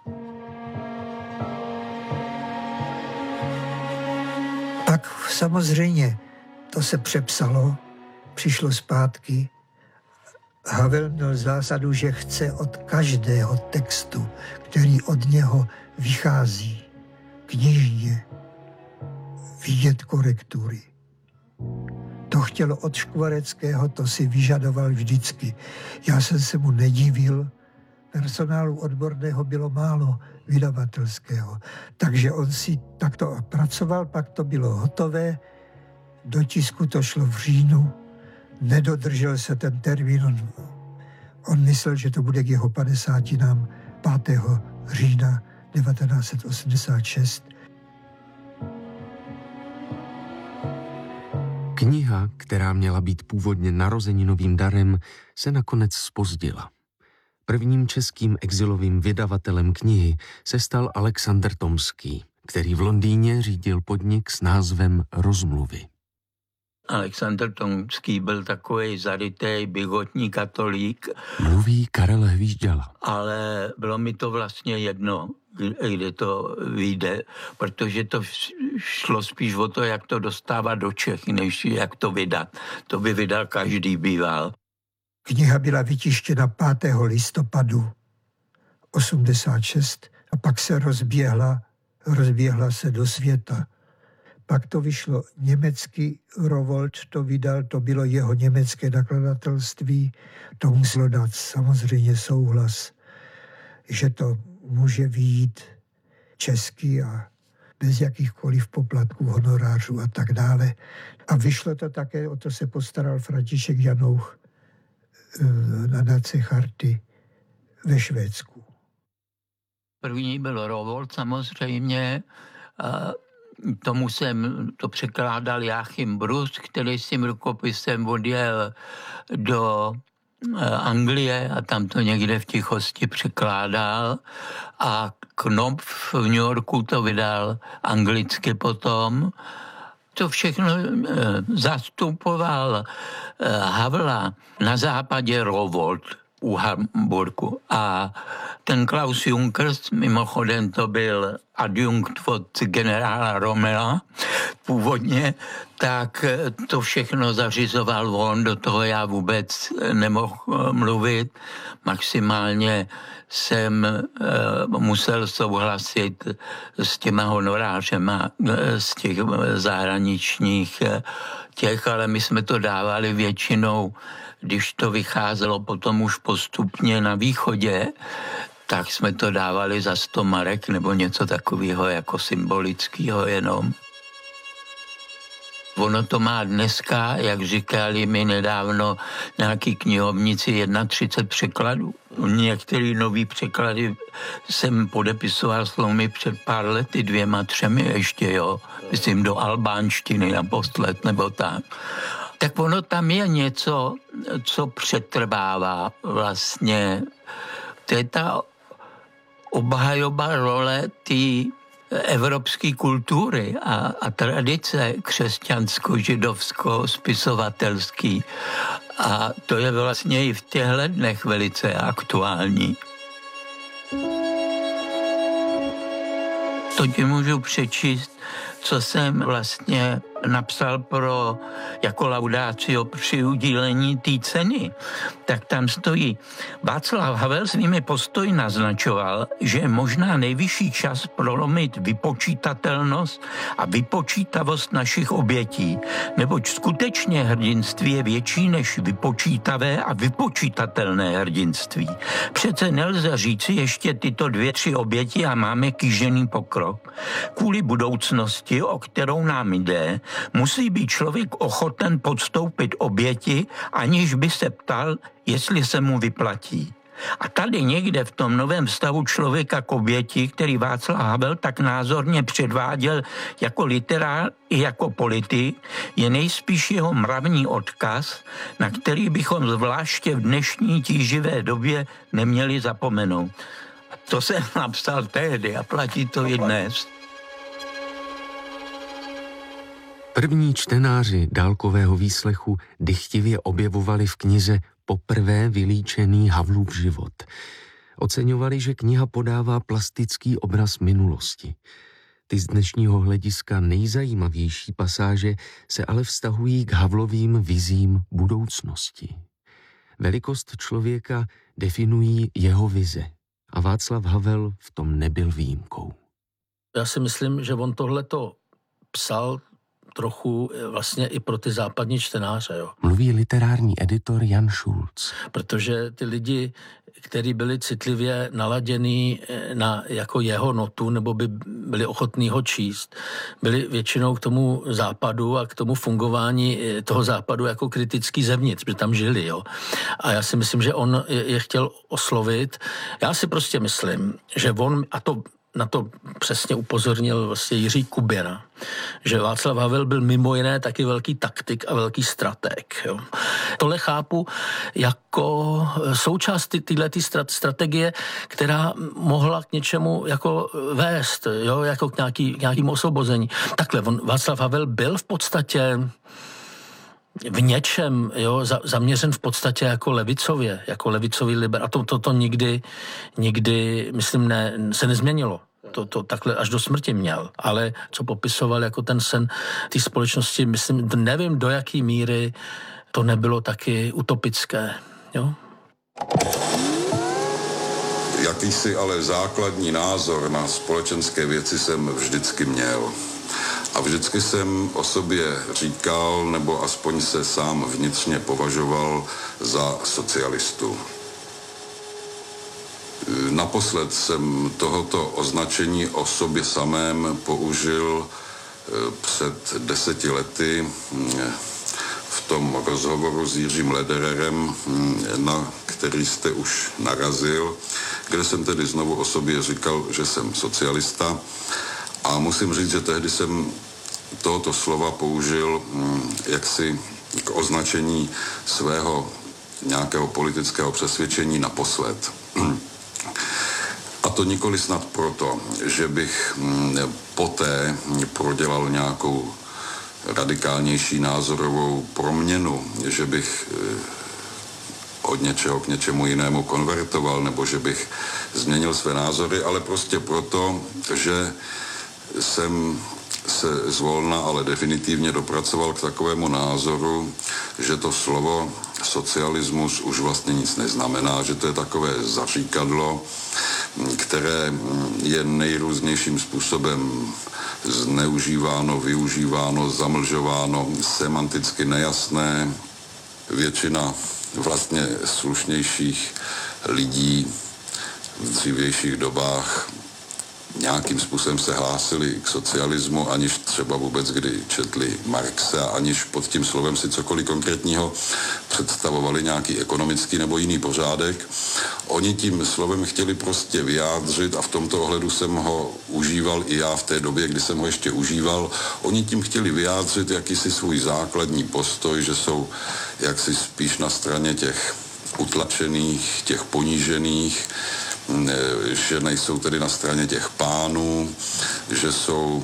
Pak samozřejmě to se přepsalo, přišlo zpátky. Havel měl zásadu, že chce od každého textu, který od něho vychází, knižně, vidět korektury. To chtělo od Škvareckého, to si vyžadoval vždycky. Já jsem se mu nedivil, personálu odborného bylo málo, vydavatelského. Takže on si takto pracoval, pak to bylo hotové, do tisku to šlo v říjnu, nedodržel se ten termín, on, on myslel, že to bude k jeho padesátinám pátého října devatenáct set osmdesát šest. Kniha, která měla být původně narozeninovým darem, se nakonec zpozdila. Prvním českým exilovým vydavatelem knihy se stal Alexander Tomský, který v Londýně řídil podnik s názvem Rozmluvy. Alexander Tomský byl takovej zarytej, bigotní katolík. Mluví Karel Hvížďala. Ale bylo mi to vlastně jedno, kde to vyjde, protože to šlo spíš o to, jak to dostávat do Čech, než jak to vydat. To by vydal každý býval. Kniha byla vytištěna pátého listopadu osmdesát šest a pak se rozběhla, rozběhla se do světa. Pak to vyšlo německý Rowohlt, to vydal, to bylo jeho německé nakladatelství. To muselo dát samozřejmě souhlas, že to může vyjít česky a bez jakýchkoliv poplatků, honorářů a tak dále. A vyšlo to také, o to se postaral František Janouch na nadace Charty ve Švédsku. První byl Rowohlt samozřejmě, a tomu jsem to překládal Joachim Brus, který s tím rukopisem odjel do Anglie a tam to někde v tichosti překládal a Knopf v New Yorku to vydal anglicky potom. To všechno zastupoval Havla na západě Rowohlt u Hamburgu a ten Klaus Junkers, mimochodem to byl adjunkt od generála Romela původně, tak to všechno zařizoval on, do toho já vůbec nemohl mluvit. Maximálně jsem e, musel souhlasit s těma honorářema z těch zahraničních těch, ale my jsme to dávali většinou, když to vycházelo potom už postupně na východě, tak jsme to dávali za sto marek nebo něco takového jako symbolického jenom. Ono to má dneska, jak říkali mi nedávno nějaký knihovníci, třicet jedna překladů. Některé nový překlady jsem podepisoval slovy před pár lety, dvěma, třemi ještě, jo. Myslím do albánštiny naposled nebo tak. Tak ono tam je něco, co přetrvává vlastně. To je ta obhajoba role té evropské kultury a, a tradice křesťansko-židovsko-spisovatelský. A to je vlastně i v těchto dnech velice aktuální. To ti můžu přečíst, co jsem vlastně napsal pro jako laudácio při udílení té ceny. Tak tam stojí: Václav Havel svými postoji naznačoval, že je možná nejvyšší čas prolomit vypočítatelnost a vypočítavost našich obětí, neboť skutečně hrdinství je větší než vypočítavé a vypočítatelné hrdinství. Přece nelze říci ještě tyto dvě, tři oběti a máme kýžený pokrok. Kvůli budoucnosti, o kterou nám jde, musí být člověk ochoten podstoupit oběti, aniž by se ptal, jestli se mu vyplatí. A tady někde v tom novém stavu člověka k oběti, který Václav Havel tak názorně předváděl jako literár i jako politik, je nejspíš jeho mravní odkaz, na který bychom zvláště v dnešní tíživé době neměli zapomenout. A to jsem napsal tehdy a platí to i dnes. První čtenáři dálkového výslechu dychtivě objevovali v knize poprvé vylíčený Havlův život. Oceňovali, že kniha podává plastický obraz minulosti. Ty z dnešního hlediska nejzajímavější pasáže se ale vztahují k Havlovým vizím budoucnosti. Velikost člověka definují jeho vize a Václav Havel v tom nebyl výjimkou. Já si myslím, že on tohleto psal trochu vlastně i pro ty západní čtenáře. Jo. Mluví literární editor Jan Šulc. Protože ty lidi, kteří byli citlivě naladění na jako jeho notu, nebo by byli ochotní ho číst, byli většinou k tomu západu a k tomu fungování toho západu jako kritický zevnitř, protože tam žili. Jo. A já si myslím, že on je chtěl oslovit. Já si prostě myslím, že on, a to na to přesně upozornil vlastně Jiří Kuběna, že Václav Havel byl mimo jiné taky velký taktik a velký strateg. Jo. Tohle chápu jako součást této strategie, která mohla k něčemu jako vést, jo, jako k nějaký, nějakým osvobození. Takhle, on, Václav Havel byl v podstatě v něčem, jo, za, zaměřen v podstatě jako levicově, jako levicový liber. A to, to, to nikdy, nikdy, myslím, ne, se nezměnilo. To, to takhle až do smrti měl. Ale co popisoval jako ten sen té společnosti, myslím, nevím, do jaký míry to nebylo taky utopické, jo. Jakýsi ale základní názor na společenské věci jsem vždycky měl. A vždycky jsem o sobě říkal, nebo aspoň se sám vnitřně považoval za socialistu. Naposled jsem tohoto označení o sobě samém použil před deseti lety v tom rozhovoru s Jiřím Ledererem, na který jste už narazil, kde jsem tedy znovu o sobě říkal, že jsem socialista. A musím říct, že tehdy jsem tohoto slova použil jaksi k označení svého nějakého politického přesvědčení naposled. A to nikoli snad proto, že bych poté prodělal nějakou radikálnější názorovou proměnu, že bych od něčeho k něčemu jinému konvertoval, nebo že bych změnil své názory, ale prostě proto, že jsem se zvolna, ale definitivně dopracoval k takovému názoru, že to slovo socialismus už vlastně nic neznamená, že to je takové zaříkadlo, které je nejrůznějším způsobem zneužíváno, využíváno, zamlžováno, semanticky nejasné. Většina vlastně slušnějších lidí v dřívějších dobách nějakým způsobem se hlásili k socialismu, aniž třeba vůbec kdy četli Marxe a aniž pod tím slovem si cokoliv konkrétního představovali nějaký ekonomický nebo jiný pořádek. Oni tím slovem chtěli prostě vyjádřit, a v tomto ohledu jsem ho užíval i já v té době, kdy jsem ho ještě užíval, oni tím chtěli vyjádřit jakýsi svůj základní postoj, že jsou jaksi spíš na straně těch utlačených, těch ponížených, že nejsou tedy na straně těch pánů, že jsou,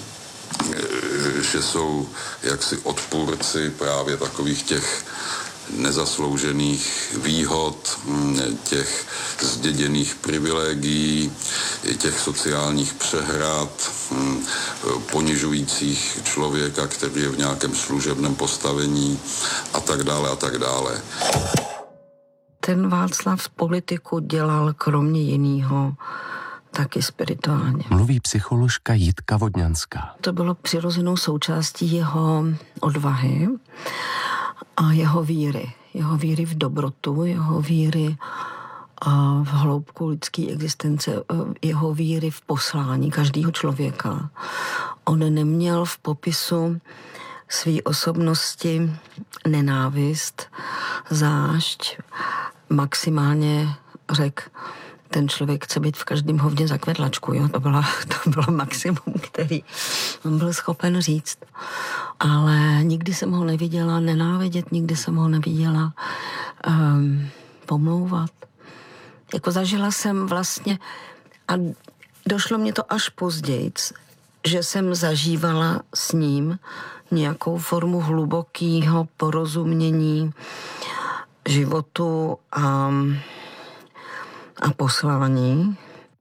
že jsou jaksi odpůrci právě takových těch nezasloužených výhod, těch zděděných privilegií, těch sociálních přehrad, ponižujících člověka, který je v nějakém služebném postavení a tak dále a tak dále. Ten Václav politiku dělal kromě jiného taky spirituálně. Mluví psycholožka Jitka Vodňanská. To bylo přirozenou součástí jeho odvahy a jeho víry. Jeho víry v dobrotu, jeho víry v hloubku lidské existence, jeho víry v poslání každého člověka. On neměl v popisu své osobnosti nenávist, zášť, maximálně řekl, ten člověk chce být v každém hovně za kvedlačku, jo? To, bylo, to bylo maximum, který on byl schopen říct. Ale nikdy jsem ho neviděla nenávidět, nikdy jsem ho neviděla um, pomlouvat. Jako zažila jsem vlastně, a došlo mě to až později, že jsem zažívala s ním nějakou formu hlubokého porozumění životu a, a poslání.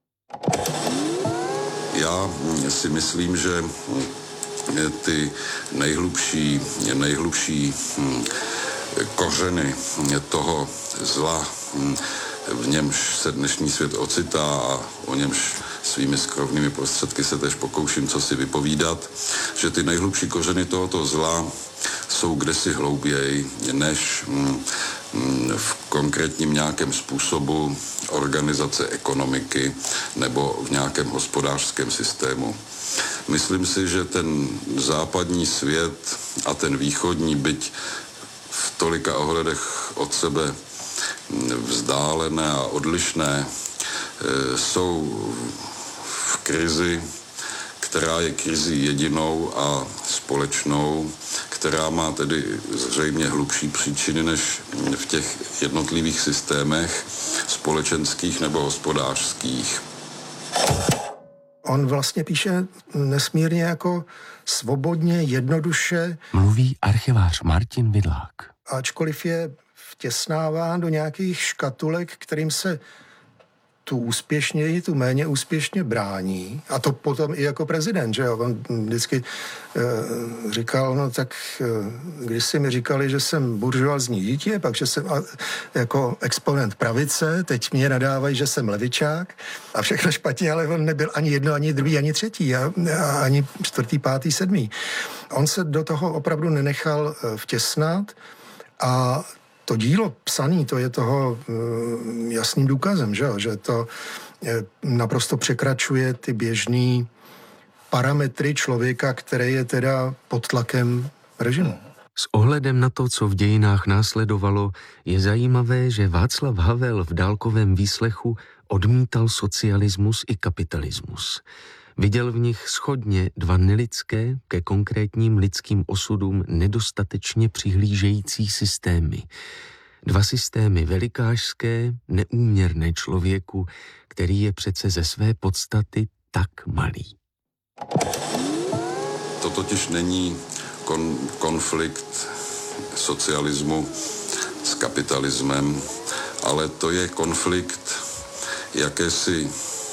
Já si myslím, že ty nejhlubší, nejhlubší kořeny toho zla, v němž se dnešní svět ocitá a o němž svými skrovnými prostředky se tež pokouším co si vypovídat, že ty nejhlubší kořeny tohoto zla jsou kdesi hlouběji než v konkrétním nějakém způsobu organizace ekonomiky nebo v nějakém hospodářském systému. Myslím si, že ten západní svět a ten východní, byť v tolika ohledech od sebe vzdálené a odlišné, jsou v krizi, která je krizi jedinou a společnou, která má tedy zřejmě hlubší příčiny než v těch jednotlivých systémech společenských nebo hospodářských. On vlastně píše nesmírně jako svobodně, jednoduše. Mluví archivář Martin Vidlák. Ačkoliv je vtěsnáván do nějakých škatulek, kterým se tu úspěšněji, tu méně úspěšně brání. A to potom i jako prezident, že jo? On vždycky e, říkal, no tak e, když si mi říkali, že jsem buržoazní dítě, pak že jsem a, jako exponent pravice, teď mě nadávají, že jsem levičák a všechno špatně, ale on nebyl ani jedno, ani druhý, ani třetí, a, a ani čtvrtý, pátý, sedmý. On se do toho opravdu nenechal vtěsnat a to dílo psaný, to je toho uh, jasným důkazem, že, že to je, naprosto překračuje ty běžný parametry člověka, který je teda pod tlakem režimu. S ohledem na to, co v dějinách následovalo, je zajímavé, že Václav Havel v dálkovém výslechu odmítal socialismus i kapitalismus. Viděl v nich shodně dva nelidské, ke konkrétním lidským osudům nedostatečně přihlížející systémy. Dva systémy velikářské, neúměrné člověku, který je přece ze své podstaty tak malý. To totiž není kon, konflikt socialismu s kapitalismem, ale to je konflikt jakési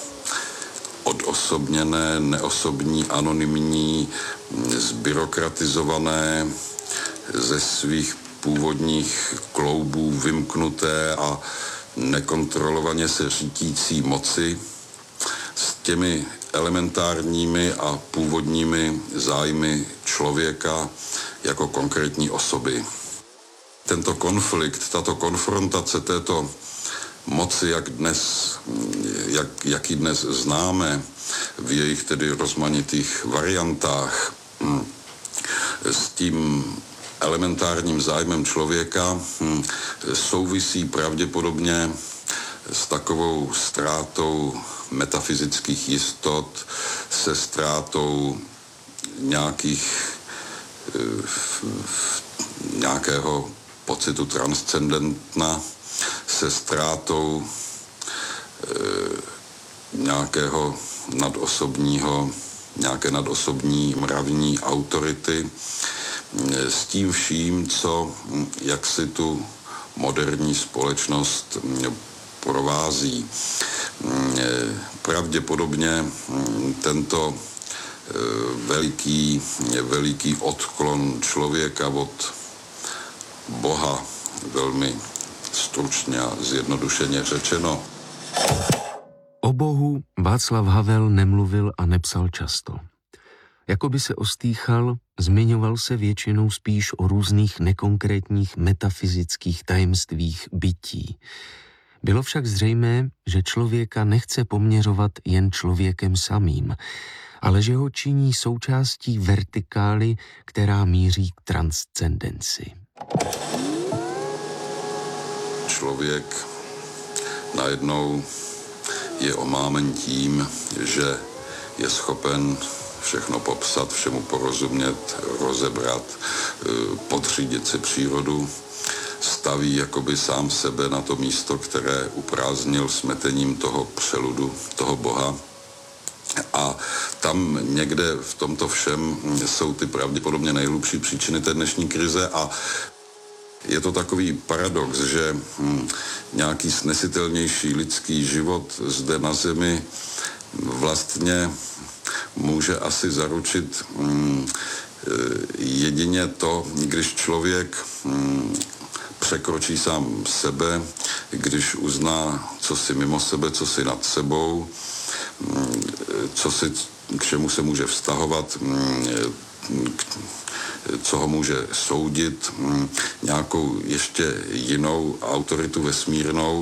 odosobněné, neosobní, anonymní, zbyrokratizované, ze svých původních kloubů vymknuté a nekontrolovaně se řídící moci s těmi elementárními a původními zájmy člověka jako konkrétní osoby. Tento konflikt, tato konfrontace této moci, jak dnes, jak, jak ji dnes známe, v jejich tedy rozmanitých variantách, s tím elementárním zájmem člověka souvisí pravděpodobně s takovou ztrátou metafyzických jistot, se ztrátou nějakých, nějakého pocitu transcendentna, se ztrátou nějakého nadosobního, nějaké nadosobní mravní autority, s tím vším, co jak si tu moderní společnost provází. Pravděpodobně tento veliký, veliký odklon člověka od Boha, velmi stručně a zjednodušeně řečeno. O Bohu Václav Havel nemluvil a nepsal často. Jakoby se ostýchal, zmiňoval se většinou spíš o různých nekonkrétních metafyzických tajemstvích bytí. Bylo však zřejmé, že člověka nechce poměřovat jen člověkem samým, ale že ho činí součástí vertikály, která míří k transcendenci. Člověk najednou je omámen tím, že je schopen všechno popsat, všemu porozumět, rozebrat, podřídit si přírodu, staví jakoby sám sebe na to místo, které uprázdnil smetením toho přeludu, toho Boha. A tam někde v tomto všem jsou ty pravděpodobně nejhlubší příčiny té dnešní krize a je to takový paradox, že hm, nějaký snesitelnější lidský život zde na zemi vlastně může asi zaručit hm, jedině to, když člověk hm, překročí sám sebe, když uzná, co si mimo sebe, co si nad sebou, hm, co si, k čemu se může vztahovat, hm, k, co ho může soudit, nějakou ještě jinou autoritu vesmírnou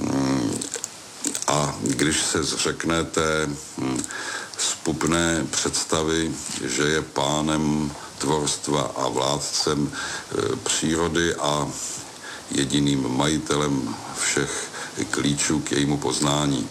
a když se zřekne té zpupné představy, že je pánem tvorstva a vládcem přírody a jediným majitelem všech klíčů k jejímu poznání.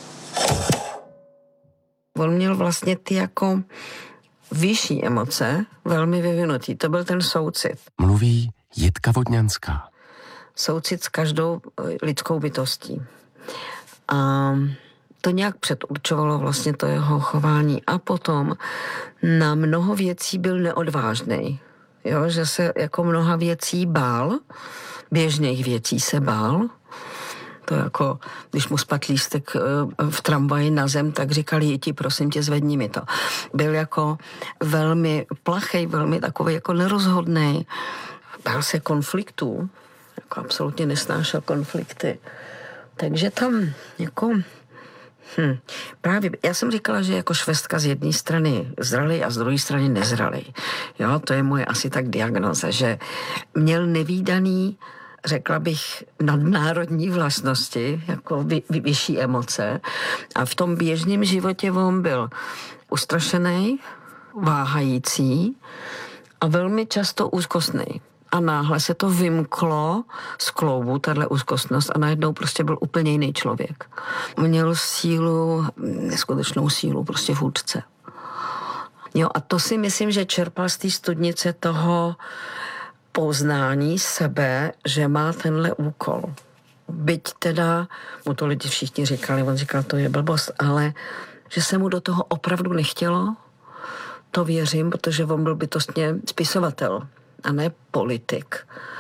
On měl vlastně ty jako vyšší emoce, velmi vyvinutý. To byl ten soucit. Mluví Jitka Vodňanská. Soucit s každou lidskou bytostí. A to nějak předurčovalo vlastně to jeho chování. A potom na mnoho věcí byl neodvážný. Jo, že se jako mnoha věcí bál, běžných věcí se bál. To jako, když mu spadl lístek v tramvaji na zem, tak říkali, Jiti, prosím tě, zvedni mi to. Byl jako velmi plachej, velmi takový jako nerozhodnej. Bál se konfliktů, jako absolutně nesnášel konflikty. Takže tam jako... Hm, právě, já jsem říkala, že jako švestka z jedné strany zralej a z druhé strany nezralej. Jo, to je moje asi tak diagnoza, že měl nevídaný, řekla bych, nadnárodní vlastnosti, jako vy, vy, vyšší emoce. A v tom běžném životě on byl ustrašený, váhající a velmi často úzkostný. A náhle se to vymklo z kloubu, tahle úzkostnost, a najednou prostě byl úplně jiný člověk. Měl sílu, neskutečnou sílu, prostě vůdce. Jo, a to si myslím, že čerpal z té studnice toho poznání sebe, že má tenhle úkol. Byť teda, mu to lidi všichni říkali, on říkal, to je blbost, ale že se mu do toho opravdu nechtělo, to věřím, protože on byl bytostně spisovatel a ne politik.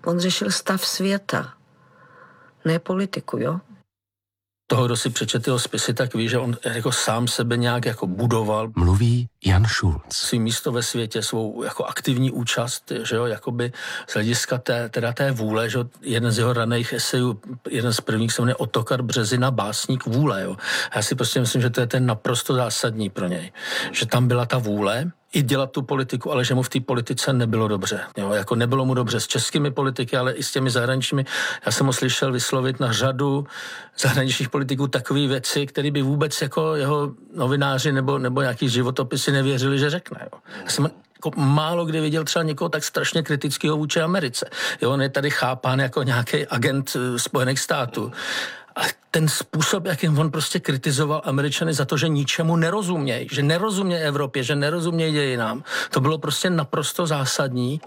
On řešil stav světa, ne politiku, jo? Toho, kdo si přečetl jeho spisy, tak ví, že on jako sám sebe nějak jako budoval. Mluví Jan Šulc. Svý místo ve světě, svou jako aktivní účast, že jo, jakoby z hlediska té, teda té vůle, že jo, jeden z jeho raných esejů, jeden z prvních se jmenuje Ottokar Březina, básník vůle, jo. Já si prostě myslím, že to je ten naprosto zásadní pro něj. Že tam byla ta vůle, i dělat tu politiku, ale že mu v té politice nebylo dobře. Jo, jako nebylo mu dobře s českými politiky, ale i s těmi zahraničními. Já jsem ho slyšel vyslovit na řadu zahraničních politiků takové věci, které by vůbec jako jeho novináři nebo, nebo nějaký životopisy nevěřili, že řekne. Jo. Já jsem jako málo kdy viděl třeba někoho tak strašně kritického vůči Americe. Jo, on je tady chápán jako nějaký agent Spojených států. A ten způsob, jakým on prostě kritizoval Američany za to, že ničemu nerozumějí, že nerozumějí Evropě, že nerozumějí dějinám, to bylo prostě naprosto zásadní.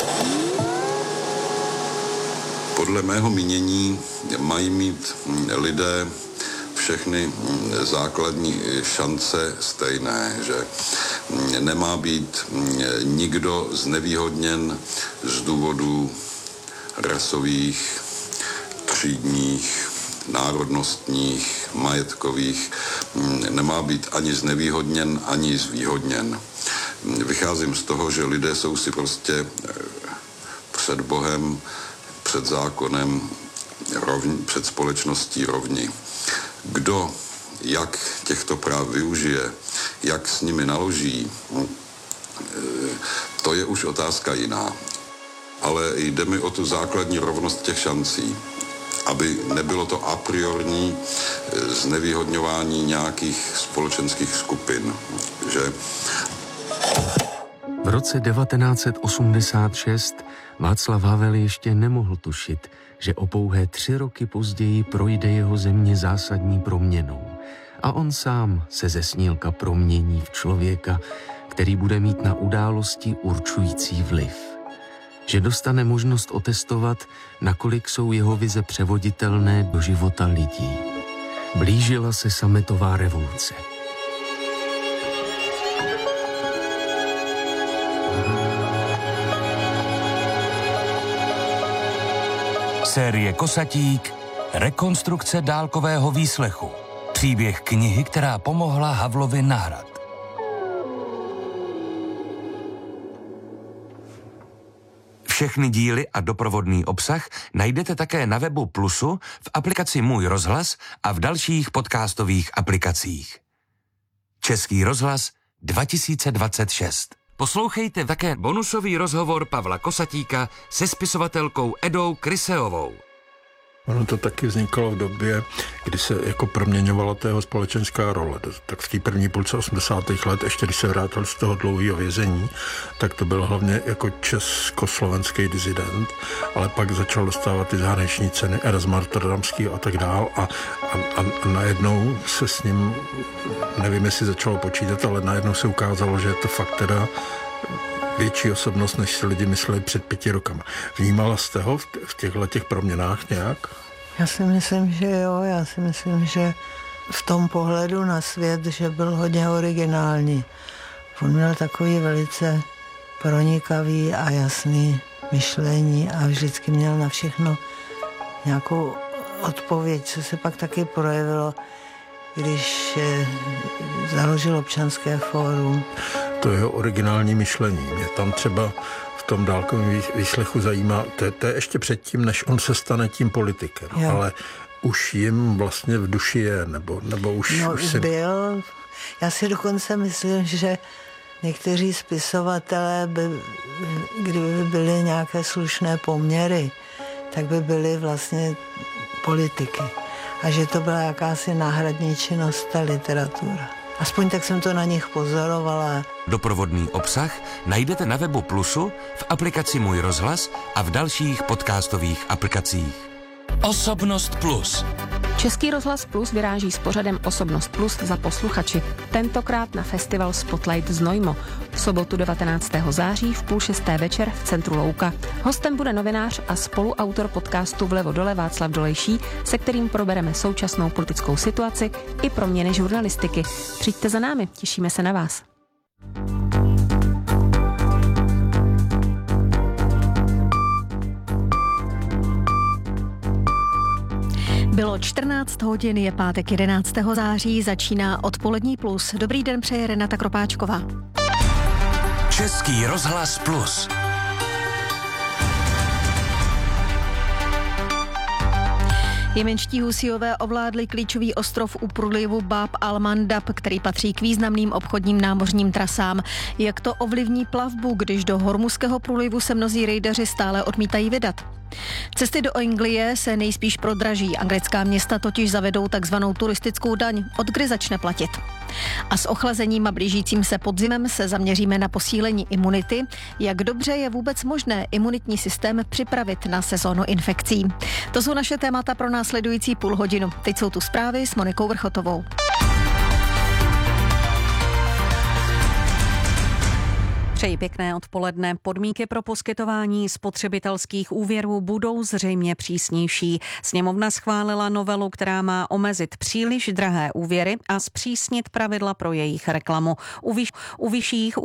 Podle mého mínění mají mít lidé všechny základní šance stejné, že nemá být nikdo znevýhodněn z důvodů rasových, třídních, národnostních, majetkových, nemá být ani znevýhodněn, ani zvýhodněn. Vycházím z toho, že lidé jsou si prostě před Bohem, před zákonem, rovni, před společností rovni. Kdo jak těchto práv využije, jak s nimi naloží, to je už otázka jiná. Ale jde mi o tu základní rovnost těch šancí, aby nebylo to a priorní znevýhodňování nějakých společenských skupin, že... V roce devatenáct set osmdesát šest Václav Havel ještě nemohl tušit, že o pouhé tři roky později projde jeho země zásadní proměnou. A on sám se ze snílka promění v člověka, který bude mít na události určující vliv. Že dostane možnost otestovat, nakolik jsou jeho vize převoditelné do života lidí. Blížila se sametová revoluce. Série Kosatík, rekonstrukce dálkového výslechu. Příběh knihy, která pomohla Havlovi na hrad. Všechny díly a doprovodný obsah najdete také na webu Plusu, v aplikaci Můj rozhlas a v dalších podcastových aplikacích. Český rozhlas dva tisíce dvacet šest. Poslouchejte také bonusový rozhovor Pavla Kosatíka se spisovatelkou Edou Kryseovou. Ono to taky vzniklo v době, kdy se jako proměňovala tého společenská role. Tak v té první půlce osmdesátých let, ještě když se vrátil z toho dlouhého vězení, tak to byl hlavně jako československý disident, ale pak začal dostávat ty zahraniční ceny, Erasmus Rotterdamský a tak dál a, a, a najednou se s ním, nevím, jestli začalo počítat, ale najednou se ukázalo, že je to fakt teda větší osobnost, než si lidi mysleli před pěti rokama. Vnímala jste ho v těchto těch proměnách nějak? Já si myslím, že jo. Já si myslím, že v tom pohledu na svět, že byl hodně originální. On měl takový velice pronikavý a jasný myšlení a vždycky měl na všechno nějakou odpověď, co se pak taky projevilo, když založil Občanské fórum. To jeho originální myšlení. Mě tam třeba v tom dálkovém výslechu zajímá, to, to je ještě předtím, než on se stane tím politikem, jo. Ale už jim vlastně v duši je, nebo, nebo už, no, už si... byl. Já si dokonce myslím, že někteří spisovatelé, by, kdyby byly nějaké slušné poměry, tak by byly vlastně politiky. A že to byla jakási náhradní činnost, ta literatura. Aspoň tak jsem to na nich pozorovala. Doprovodný obsah najdete na webu Plusu, v aplikaci Můj rozhlas a v dalších podcastových aplikacích. Osobnost Plus. Český rozhlas Plus vyráží s pořadem Osobnost Plus za posluchači. Tentokrát na festival Spotlight Znojmo. V sobotu devatenáctého září v půl šesté večer v centru Louka. Hostem bude novinář a spoluautor podcastu Vlevo dole Václav Dolejší, se kterým probereme současnou politickou situaci i proměny žurnalistiky. Přijďte za námi, těšíme se na vás. Bylo čtrnáct hodin, je pátek jedenáctého září, začíná Odpolední plus. Dobrý den, přeje Renata Kropáčková. Český rozhlas plus. Jemenští Husíové ovládli klíčový ostrov u průlivu Bab al-Mandab, který patří k významným obchodním námořním trasám. Jak to ovlivní plavbu, když do Hormuzského průlivu se mnozí rejdeři stále odmítají vydat? Cesty do Anglie se nejspíš prodraží. Anglická města totiž zavedou takzvanou turistickou daň, od kdy začne platit. A s ochlazením a blížícím se podzimem se zaměříme na posílení imunity. Jak dobře je vůbec možné imunitní systém připravit na sezónu infekcí? To jsou naše témata pro následující půl hodinu. Teď jsou tu zprávy s Monikou Vrchotovou. Přeji pěkné odpoledne. Podmínky pro poskytování spotřebitelských úvěrů budou zřejmě přísnější. Sněmovna schválila novelu, která má omezit příliš drahé úvěry a zpřísnit pravidla pro jejich reklamu. U, vyš- u vyšších